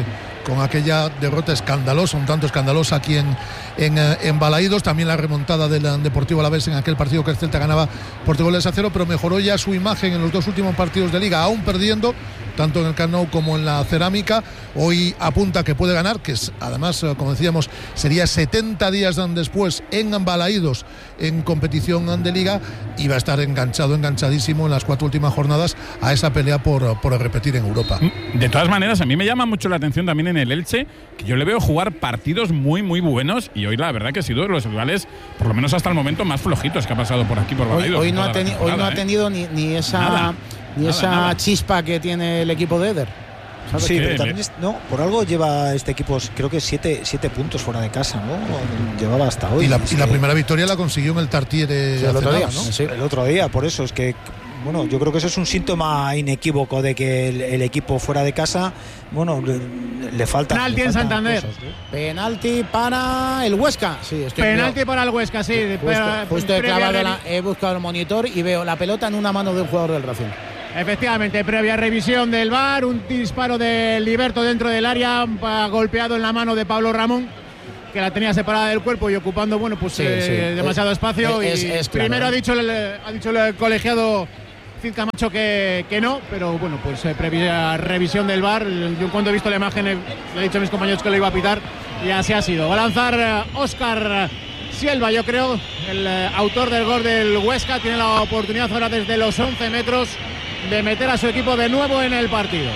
con aquella derrota escandalosa, un tanto escandalosa aquí en Balaídos. También la remontada del Deportivo Alavés en aquel partido que el Celta ganaba por 3-0, pero mejoró ya su imagen en los 2 últimos partidos de Liga, aún perdiendo, tanto en el Camp Nou como en la Cerámica. Hoy apunta que puede ganar, que es, además, como decíamos, sería 70 días después en Balaídos en competición de Liga, y va a estar enganchadísimo en las 4 últimas jornadas a esa pelea por repetir en Europa. De todas maneras, a mí me llama mucho la atención también en el Elche, que yo le veo jugar partidos muy, muy buenos, y hoy la verdad que ha sido de los rivales, por lo menos hasta el momento, más flojitos que ha pasado por aquí, por Balaídos. Hoy no ha tenido ni esa chispa que tiene el equipo de Eder. Sí, pero también por algo lleva este equipo, creo que 7 puntos fuera de casa, ¿no? Llevaba hasta hoy. Y la primera victoria la consiguió en el Tartiere el otro día, ¿no? Sí. El otro día, por eso es que, bueno, yo creo que eso es un síntoma inequívoco de que el equipo fuera de casa, bueno, le falta. Penalti en Santander. Cosas, ¿no? Penalti para el Huesca. Sí, penalti para el Huesca, sí. Justo he buscado el monitor y veo la pelota en una mano de un jugador del Racing. Efectivamente, previa revisión del VAR, un disparo de Liberto dentro del área, golpeado en la mano de Pablo Ramón, que la tenía separada del cuerpo y ocupando, demasiado espacio. Primero, ¿no? ha dicho el colegiado Cid Camacho que no, pero bueno, pues previa revisión del VAR. Yo cuando he visto la imagen le he dicho a mis compañeros que lo iba a pitar y así ha sido. Va a lanzar Óscar Silva, yo creo, el autor del gol del Huesca. Tiene la oportunidad ahora desde los 11 metros de meter a su equipo de nuevo en el partido.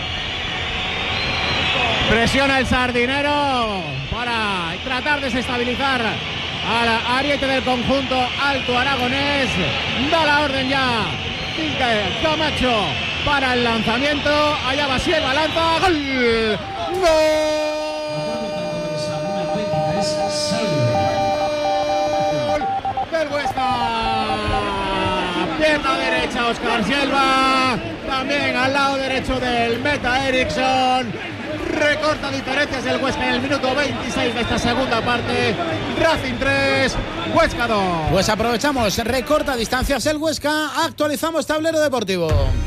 Presiona el Sardinero para tratar de desestabilizar al ariete del conjunto alto aragonés. Da la orden ya Camacho para el lanzamiento. Allá va Silva, lanza. ¡Gol! ¡Gol del Huesca! Pierna derecha Óscar Silva, también al lado derecho del meta Eriksson. Recorta diferencias el Huesca en el minuto 26 de esta segunda parte. Racing 3, Huesca 2. Pues aprovechamos, recorta distancias el Huesca. Actualizamos tablero deportivo,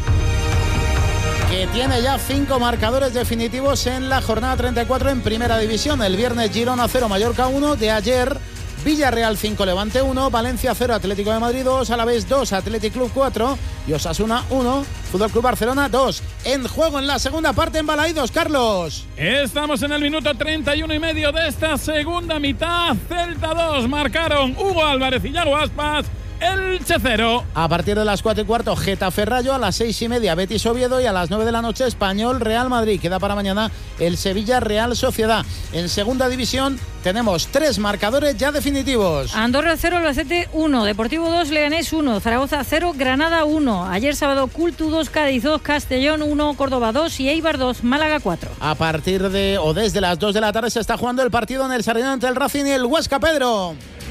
que tiene ya 5 marcadores definitivos en la jornada 34 en Primera División. El viernes Girona 0, Mallorca 1. De ayer Villarreal 5, Levante 1, Valencia 0, Atlético de Madrid 2, Alavés 2, Athletic Club 4 y Osasuna 1, Fútbol Club Barcelona 2. En juego en la segunda parte en Balaídos, Carlos. Estamos en el minuto 31 y medio de esta segunda mitad. Celta 2, marcaron Hugo Álvarez y Yago Aspas. Elche 0. A partir de las 4:15, Getafe Rayo, a las 6:30, Betis Oviedo, y a las 9 de la noche, Español Real Madrid. Queda para mañana el Sevilla Real Sociedad. En segunda división tenemos 3 marcadores ya definitivos. Andorra 0, Albacete 1, Deportivo 2, Leganés 1, Zaragoza 0, Granada 1. Ayer sábado, Cultu 2, Cádiz 2, Castellón 1, Córdoba 2 y Eibar 2, Málaga 4. A partir de desde las 2 de la tarde se está jugando el partido en el Sardinero entre el Racing y el Huesca, Pedro.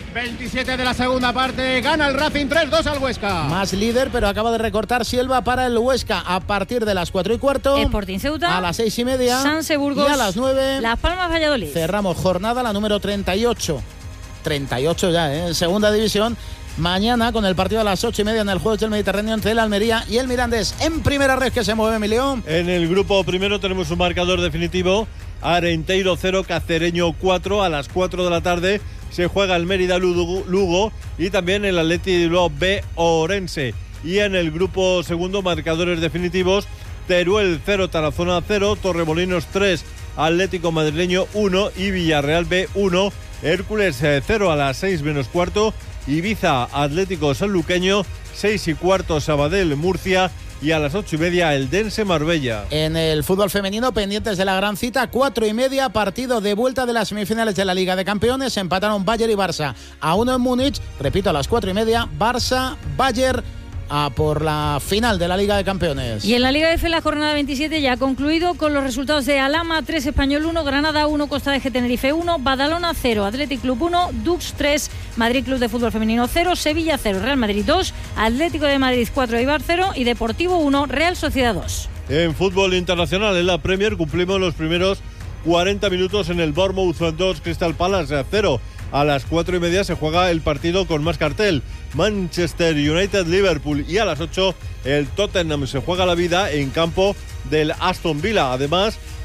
27 de la segunda parte, gana el Racing 3-2 al Huesca. Más líder, pero acaba de recortar Silva para el Huesca. A partir de las 4:15, Sporting Ceuta, a las 6:30, Sanse Burgos, y a las 9, Las Palmas Valladolid. Cerramos jornada la número 38. 38 ya, en segunda división. Mañana con el partido a las 8:30 en el Juegos del Mediterráneo entre el Almería y el Mirandés. En primera red que se mueve, Emilio. En el grupo primero tenemos un marcador definitivo. Arenteiro 0, Cacereño 4. A las 4 de la tarde se juega el Mérida Lugo y también el Athletic Bilbao B Orense. Y en el grupo segundo, marcadores definitivos: Teruel 0, Tarazona 0, Torremolinos 3, Atlético Madrileño 1 y Villarreal B 1. Hércules 0 a las 6:15, Ibiza Atlético Sanluqueño 6:15, Sabadell Murcia, y a las 8:30 el Dense Marbella. En el fútbol femenino, pendientes de la gran cita, 4:30, partido de vuelta de las semifinales de la Liga de Campeones. Empataron Bayern y Barça a 1 en Múnich. Repito, a las 4:30, Barça, Bayern, por la final de la Liga de Campeones. Y en la Liga F, la jornada 27 ya ha concluido con los resultados de Alhama 3, Español 1, Granada 1, Costa de Tenerife 1, Badalona 0, Athletic Club 1, Dux 3, Madrid Club de Fútbol Femenino 0, Sevilla 0, Real Madrid 2, Atlético de Madrid 4, Eibar 0 y Deportivo 1, Real Sociedad 2. En fútbol internacional, en la Premier, cumplimos los primeros 40 minutos en el Bournemouth 2, Crystal Palace 0. A las 4:30 se juega el partido con más cartel: Manchester United-Liverpool, y a las 8 el Tottenham se juega la vida en campo del Aston Villa. Además,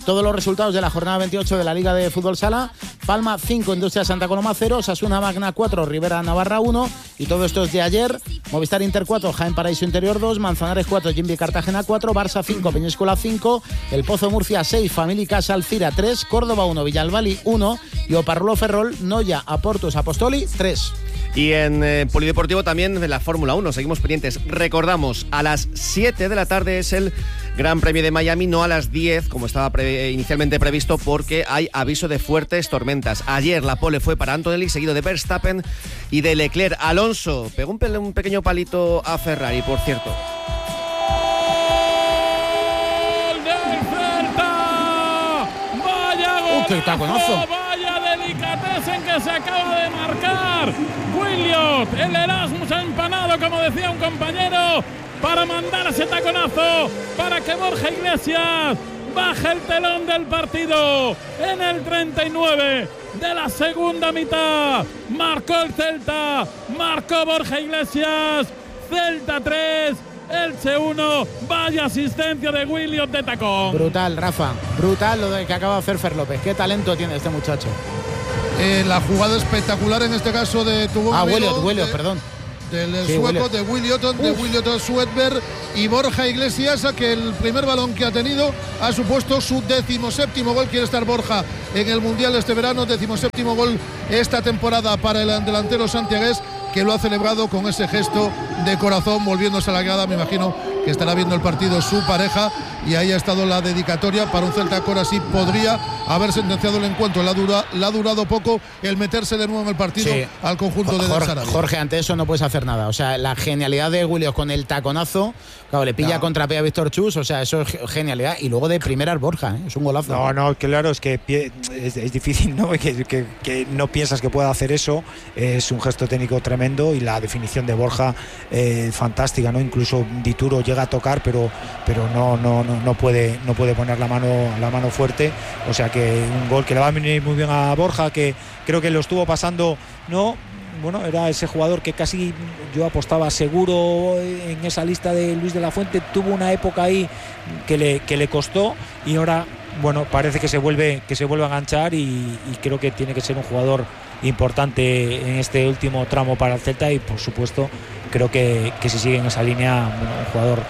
todos los resultados de la jornada 28 de la Liga de Fútbol Sala. Palma 5, Industria Santa Coloma 0, Osasuna Magna 4, Rivera Navarra 1. Y todo esto es de ayer. Movistar Inter 4, Jaén Paraíso Interior 2, Manzanares 4, Jimbi Cartagena 4, Barça 5, Peñíscola 5, El Pozo Murcia 6, Family Casa Alcira 3, Córdoba 1, Villalbali 1 y Oparrulo Ferrol, Noya, Aportus Apostoli 3. Y en Polideportivo también de la Fórmula 1, seguimos pendientes. Recordamos, a las 7 de la tarde es el Gran Premio de Miami, no a las 10 como estaba inicialmente previsto, porque hay aviso de fuertes tormentas. Ayer la pole fue para Antonelli, seguido de Verstappen y de Leclerc. Alonso pegó un pequeño palito a Ferrari, por cierto. ¡Gol del Celta! ¡Vaya gol! ¡Qué taconazo! ¡Vaya delicatessen que se acaba de marcar! Williot, el Erasmus ha empanado, como decía un compañero, para mandar ese taconazo, para que Borja Iglesias baje el telón del partido. En el 39 de la segunda mitad marcó el Celta, marcó Borja Iglesias. Celta 3, Elche 1. Vaya asistencia de Williot de tacón. Brutal, Rafa, brutal lo que acaba de hacer Fer López. Qué talento tiene este muchacho. La jugada espectacular en este caso de Williot, perdón. Del sueco, de Williot Swedberg y Borja Iglesias, a que el primer balón que ha tenido ha supuesto su 17º gol. Quiere estar Borja en el Mundial este verano, 17º gol esta temporada para el delantero santiagués, que lo ha celebrado con ese gesto de corazón, volviéndose a la grada. Me imagino que estará viendo el partido su pareja, y ahí ha estado la dedicatoria para un Celta que ahora sí podría haber sentenciado el encuentro. Le ha durado poco el meterse de nuevo en el partido al conjunto de Sarabia. Jorge, ante eso no puedes hacer nada. O sea, la genialidad de Williot con el taconazo, claro, le pilla contrapié a Víctor Chus, o sea, eso es genialidad. Y luego de primeras Borja, es un golazo. No, claro, es que es difícil, ¿no? Que no piensas que pueda hacer eso. Es un gesto técnico tremendo, y la definición de Borja fantástica, ¿no? Incluso Dituro llega a tocar, pero no puede poner la mano fuerte. O sea que un gol que le va a venir muy bien a Borja, que creo que lo estuvo pasando, ¿no? Bueno, era ese jugador que casi yo apostaba seguro en esa lista de Luis de la Fuente. Tuvo una época ahí que le costó, y ahora, bueno, parece que se vuelve a enganchar, y creo que tiene que ser un jugador importante en este último tramo para el Celta. Y por supuesto creo que si sigue en esa línea, bueno, un jugador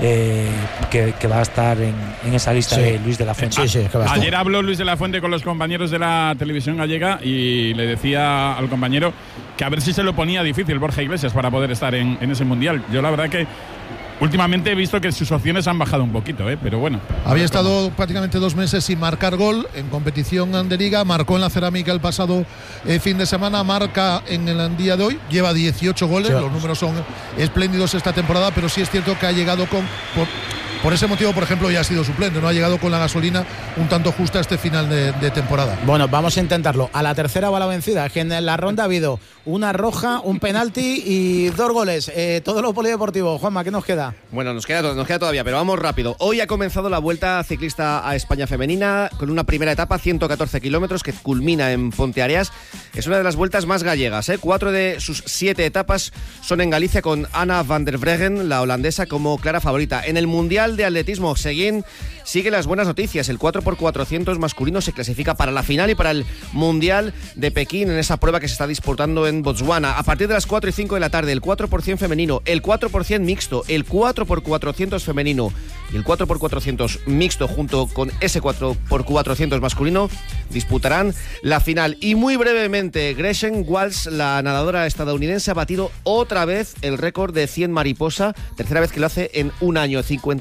que va a estar en esa lista de Luis de la Fuente. Ayer habló Luis de la Fuente con los compañeros de la televisión gallega, y le decía al compañero que a ver si se lo ponía difícil Borja Iglesias para poder estar en ese Mundial. Yo la verdad que últimamente he visto que sus opciones han bajado un poquito, pero bueno. Había estado prácticamente 2 meses sin marcar gol en competición de Liga. Marcó en la Cerámica el pasado fin de semana, marca en el día de hoy, lleva 18 goles, los números son espléndidos esta temporada, pero sí es cierto que ha llegado por ese motivo, por ejemplo, ya ha sido suplente, no ha llegado con la gasolina un tanto justa este final de temporada. Bueno, vamos a intentarlo. A la tercera va la vencida, que en la ronda ha habido una roja, un penalti y 2 goles. Todo lo polideportivo. Juanma, ¿qué nos queda? Bueno, nos queda todavía, pero vamos rápido. Hoy ha comenzado la Vuelta Ciclista a España Femenina, con una primera etapa, 114 kilómetros, que culmina en Ponteareas. Es una de las vueltas más gallegas, 4 de sus 7 etapas son en Galicia, con Anna van der Breggen, la holandesa, como clara favorita. En el Mundial de Atletismo, Seguín sigue las buenas noticias. El 4x400 masculino se clasifica para la final y para el Mundial de Pekín, en esa prueba que se está disputando en Botswana. A partir de las 4 y 5 de la tarde, el 4% femenino, el 4% mixto, el 4x400 femenino y el 4x400 mixto, junto con ese 4x400 masculino, disputarán la final. Y muy brevemente, Gretchen Walsh, la nadadora estadounidense, ha batido otra vez el récord de 100 mariposa, tercera vez que lo hace en un año,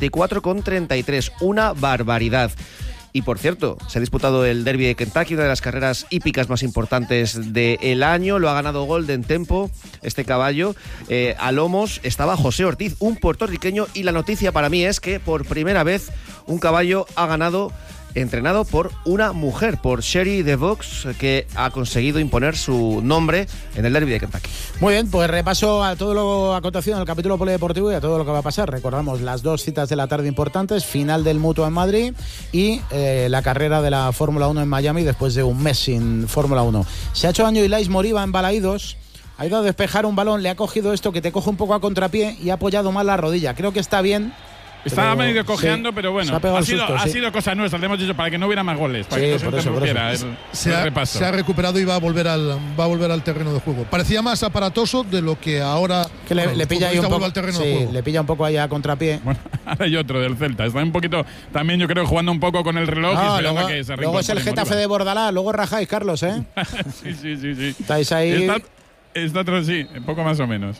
54,33, una barbaridad. Y por cierto, se ha disputado el Derby de Kentucky, una de las carreras hípicas más importantes del año. Lo ha ganado Golden Tempo, este caballo. A lomos estaba José Ortiz, un puertorriqueño, y la noticia para mí es que por primera vez un caballo ha ganado entrenado por una mujer, por Sherry DeVox, que ha conseguido imponer su nombre en el Derby de Kentucky. Muy bien, pues repaso a todo lo acontecido en el capítulo polideportivo y a todo lo que va a pasar. Recordamos las 2 citas de la tarde importantes: final del Mutua en Madrid y la carrera de la Fórmula 1 en Miami, después de un mes sin Fórmula 1. Se ha hecho daño Ilais Moriba en Balaídos. Ha ido a despejar un balón, le ha cogido esto que te coge un poco a contrapié y ha apoyado mal la rodilla. Creo que está bien, Estaba medio cojeando, pero bueno, ha sido cosa nuestra, le hemos dicho para que no hubiera más goles, para que no se interrumpiera el repaso. Se ha recuperado y va a volver al terreno de juego. Parecía más aparatoso de lo que ahora que le pilla ahí un poco, al terreno de juego. Le pilla un poco ahí a contrapié. Bueno, ahora hay otro del Celta, está un poquito también yo creo jugando un poco con el reloj y luego, que se luego es el Getafe de Bordalás, luego rajáis, Carlos, ¿eh? sí. Estáis ahí. Está otro sí, un poco más o menos.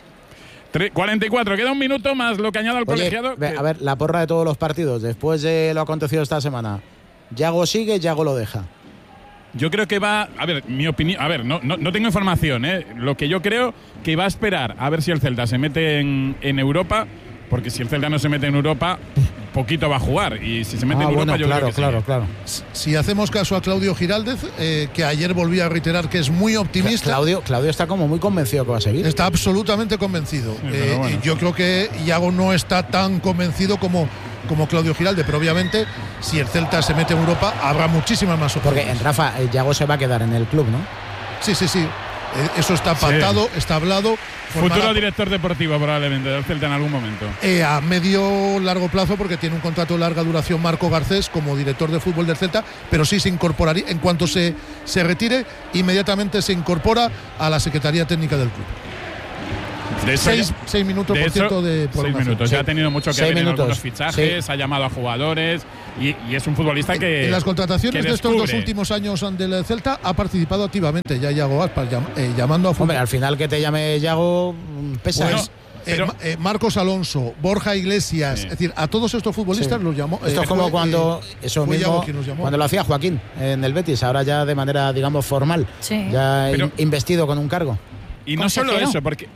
44, queda un minuto más lo que añada el colegiado. A ver, la porra de todos los partidos, después de lo acontecido esta semana. Yago sigue, Yago lo deja. Yo creo que va, a ver, mi opinión, a ver, no tengo información, lo que yo creo que va a esperar a ver si el Celta se mete en Europa, porque si el Celta no se mete en Europa, poquito va a jugar, y si se mete en Europa yo creo que claro. Si hacemos caso a Claudio Giraldez, que ayer volvió a reiterar que es muy optimista. Claudio está como muy convencido que va a seguir. Está absolutamente convencido. Bueno. Yo creo que Yago no está tan convencido como Claudio Giraldez, pero obviamente si el Celta se mete en Europa habrá muchísimas más opciones. Porque Rafa, Yago se va a quedar en el club, ¿no? Sí. Eso está pactado, está hablado. Futuro director deportivo probablemente del Celta en algún momento. A medio largo plazo, porque tiene un contrato de larga duración Marco Garcés como director de fútbol del Celta, pero sí se incorporaría, en cuanto se retire, inmediatamente se incorpora a la Secretaría Técnica del club. De 6 minutos por ciento de 6 minutos. Ya ha tenido mucho que ver en algunos fichajes, ha llamado a jugadores y es un futbolista que. En las contrataciones de estos 2 últimos años del Celta ha participado activamente ya Yago Aspas, llamando a fútbol. Hombre, al final que te llame Yago pesa. Pues, Marcos Alonso, Borja Iglesias, es decir, a todos estos futbolistas los llamó. Esto es como cuando cuando lo hacía Joaquín en el Betis, ahora ya de manera, digamos, formal, ya investido con un cargo. Y no solo eso, porque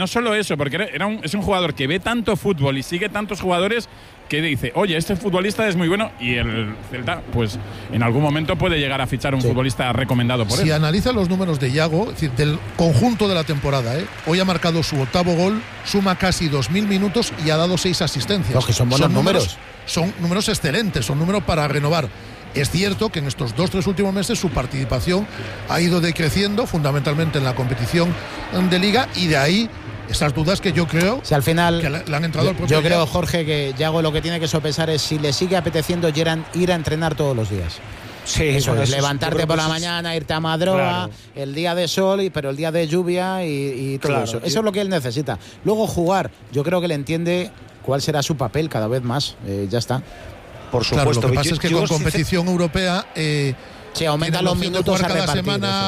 es un jugador que ve tanto fútbol y sigue tantos jugadores que dice, oye, este futbolista es muy bueno, y el Celta, pues en algún momento puede llegar a fichar un futbolista recomendado por él. Si analiza los números de Yago, es decir, del conjunto de la temporada, hoy ha marcado su 8º gol, suma casi 2.000 minutos y ha dado 6 asistencias. Los que son buenos números. Son números excelentes, son números para renovar. Es cierto que en estos 2-3 últimos meses su participación ha ido decreciendo, fundamentalmente en la competición de Liga, y de ahí esas dudas que yo creo al final, que le han entrado al propio Yo creo, Yago. Jorge, que Yago lo que tiene que sopesar es si le sigue apeteciendo ir a entrenar todos los días. Sí, eso es, levantarte por la mañana, irte a Madroa, el día de sol, pero el día de lluvia y todo eso. Eso es lo que él necesita. Luego jugar, yo creo que le entiende cuál será su papel cada vez más. Ya está. Por supuesto. Claro, lo que pasa es que con competición europea se aumentan los minutos a cada repartir, semana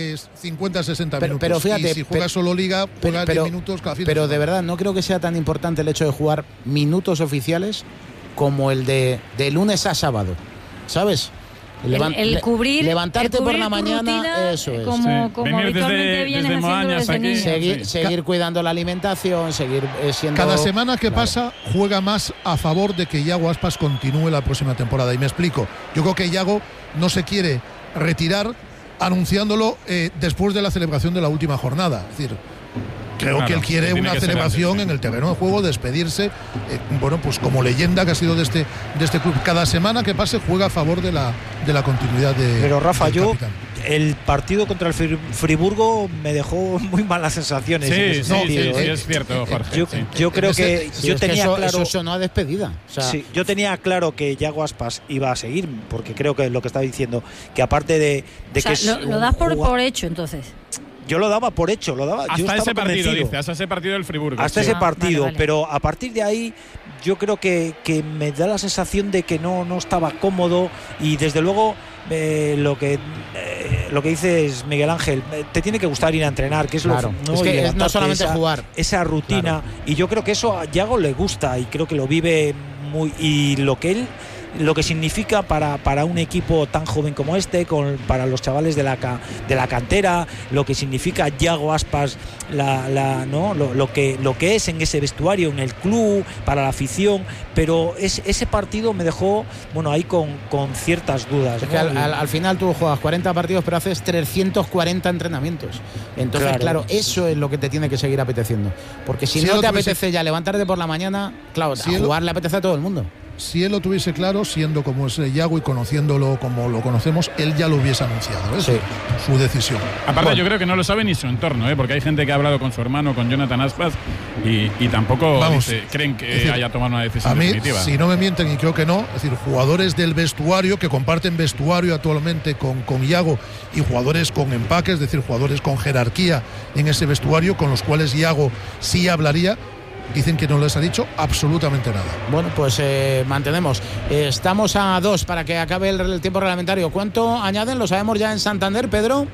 50-60 minutos. Pero fíjate, y si juegas solo Liga, juegas 10 minutos cada fin. Pero de verdad, no creo que sea tan importante el hecho de jugar minutos oficiales como el de lunes a sábado, ¿sabes? El cubrir, levantarte por la mañana, rutina, eso es. Como habitualmente vienes haciendo desde niño. Seguir cuidando la alimentación, seguir siendo. Cada semana que pasa juega más a favor de que Yago Aspas continúe la próxima temporada. Y me explico. Yo creo que Yago no se quiere retirar anunciándolo después de la celebración de la última jornada. Es decir, creo que él quiere una celebración en el terreno de juego, despedirse, pues como leyenda que ha sido de este club. Cada semana que pase juega a favor de la continuidad de. Pero Rafa, el partido contra el Friburgo me dejó muy malas sensaciones. Sí, es cierto, Jorge. Yo creo que yo tenía claro. Eso sonó a despedida. O sea, yo tenía claro que Yago Aspas iba a seguir, porque creo que es lo que estaba diciendo, que aparte de que lo das por hecho, entonces. Yo lo daba por hecho, hasta ese partido, dice, hasta ese partido del Friburgo. Hasta ese partido, vale. Pero a partir de ahí yo creo que me da la sensación de que no estaba cómodo, y desde luego lo que dices, Miguel Ángel, te tiene que gustar ir a entrenar, que es claro. Es que no solamente jugar. Esa rutina, claro. Y yo creo que eso a Yago le gusta y creo que lo vive muy, y lo que significa para un equipo tan joven como este, para los chavales de la cantera, lo que significa Yago Aspas, lo que es en ese vestuario, en el club, para la afición. Pero ese partido me dejó ahí con ciertas dudas. Es que al final tú juegas 40 partidos, pero haces 340 entrenamientos. Entonces, claro, eso es lo que te tiene que seguir apeteciendo. Porque si no te apetece ya levantarte por la mañana, claro, a jugar le apetece a todo el mundo. si él lo tuviese claro, siendo como es Yago y conociéndolo como lo conocemos, él ya lo hubiese anunciado, sí. Su decisión. Aparte, yo creo que no lo sabe ni su entorno, porque hay gente que ha hablado con su hermano, con Jonathan Aspas, y tampoco creen que haya tomado una decisión definitiva. Si no me mienten, y creo que no, es decir, jugadores del vestuario que comparten vestuario actualmente con Yago y jugadores con empaque, es decir, jugadores con jerarquía en ese vestuario, con los cuales Yago sí hablaría, dicen que no les ha dicho absolutamente nada. Bueno, pues mantenemos. Estamos a 2 para que acabe el tiempo reglamentario. ¿Cuánto añaden? ¿Lo sabemos ya en Santander, Pedro?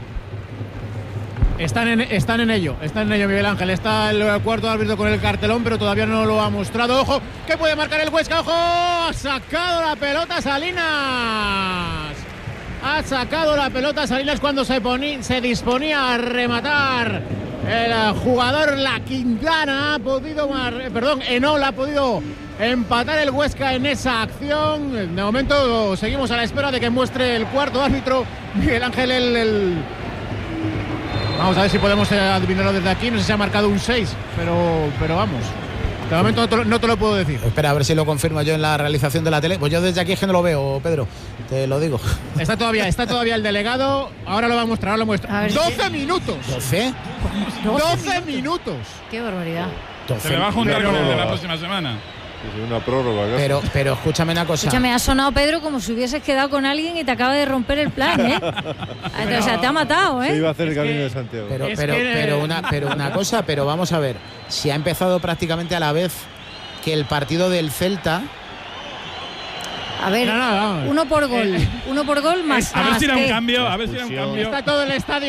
Están en ello, Miguel Ángel. Está el cuarto árbitro con el cartelón, pero todavía no lo ha mostrado. ¡Ojo! ¿Qué puede marcar el Huesca? ¡Ojo! ¡Ha sacado la pelota Salinas! Ha sacado la pelota Salinas cuando se disponía a rematar. El jugador La Quintana ha podido Enola ha podido empatar el Huesca en esa acción. De momento seguimos a la espera de que muestre el cuarto árbitro, Miguel Ángel, Vamos a ver si podemos adivinarlo desde aquí. No sé si ha marcado un 6, pero vamos. De momento no te lo puedo decir. Espera, a ver si lo confirmo yo en la realización de la tele. Pues yo desde aquí es que no lo veo, Pedro. Te lo digo. Está todavía el delegado. Ahora lo va a mostrar, 12 minutos. ¿12? 12 minutos. Qué barbaridad. Se le va a juntar con el de la próxima semana. Una prórroga. Pero escúchame una cosa. Ha sonado, Pedro, como si hubieses quedado con alguien y te acaba de romper el plan, O sea, te ha matado, Se iba a hacer el camino de Santiago. Pero una cosa, pero vamos a ver. Si ha empezado prácticamente a la vez que el partido del Celta. A ver, uno por gol más. A ver si era un cambio, Está todo el estadio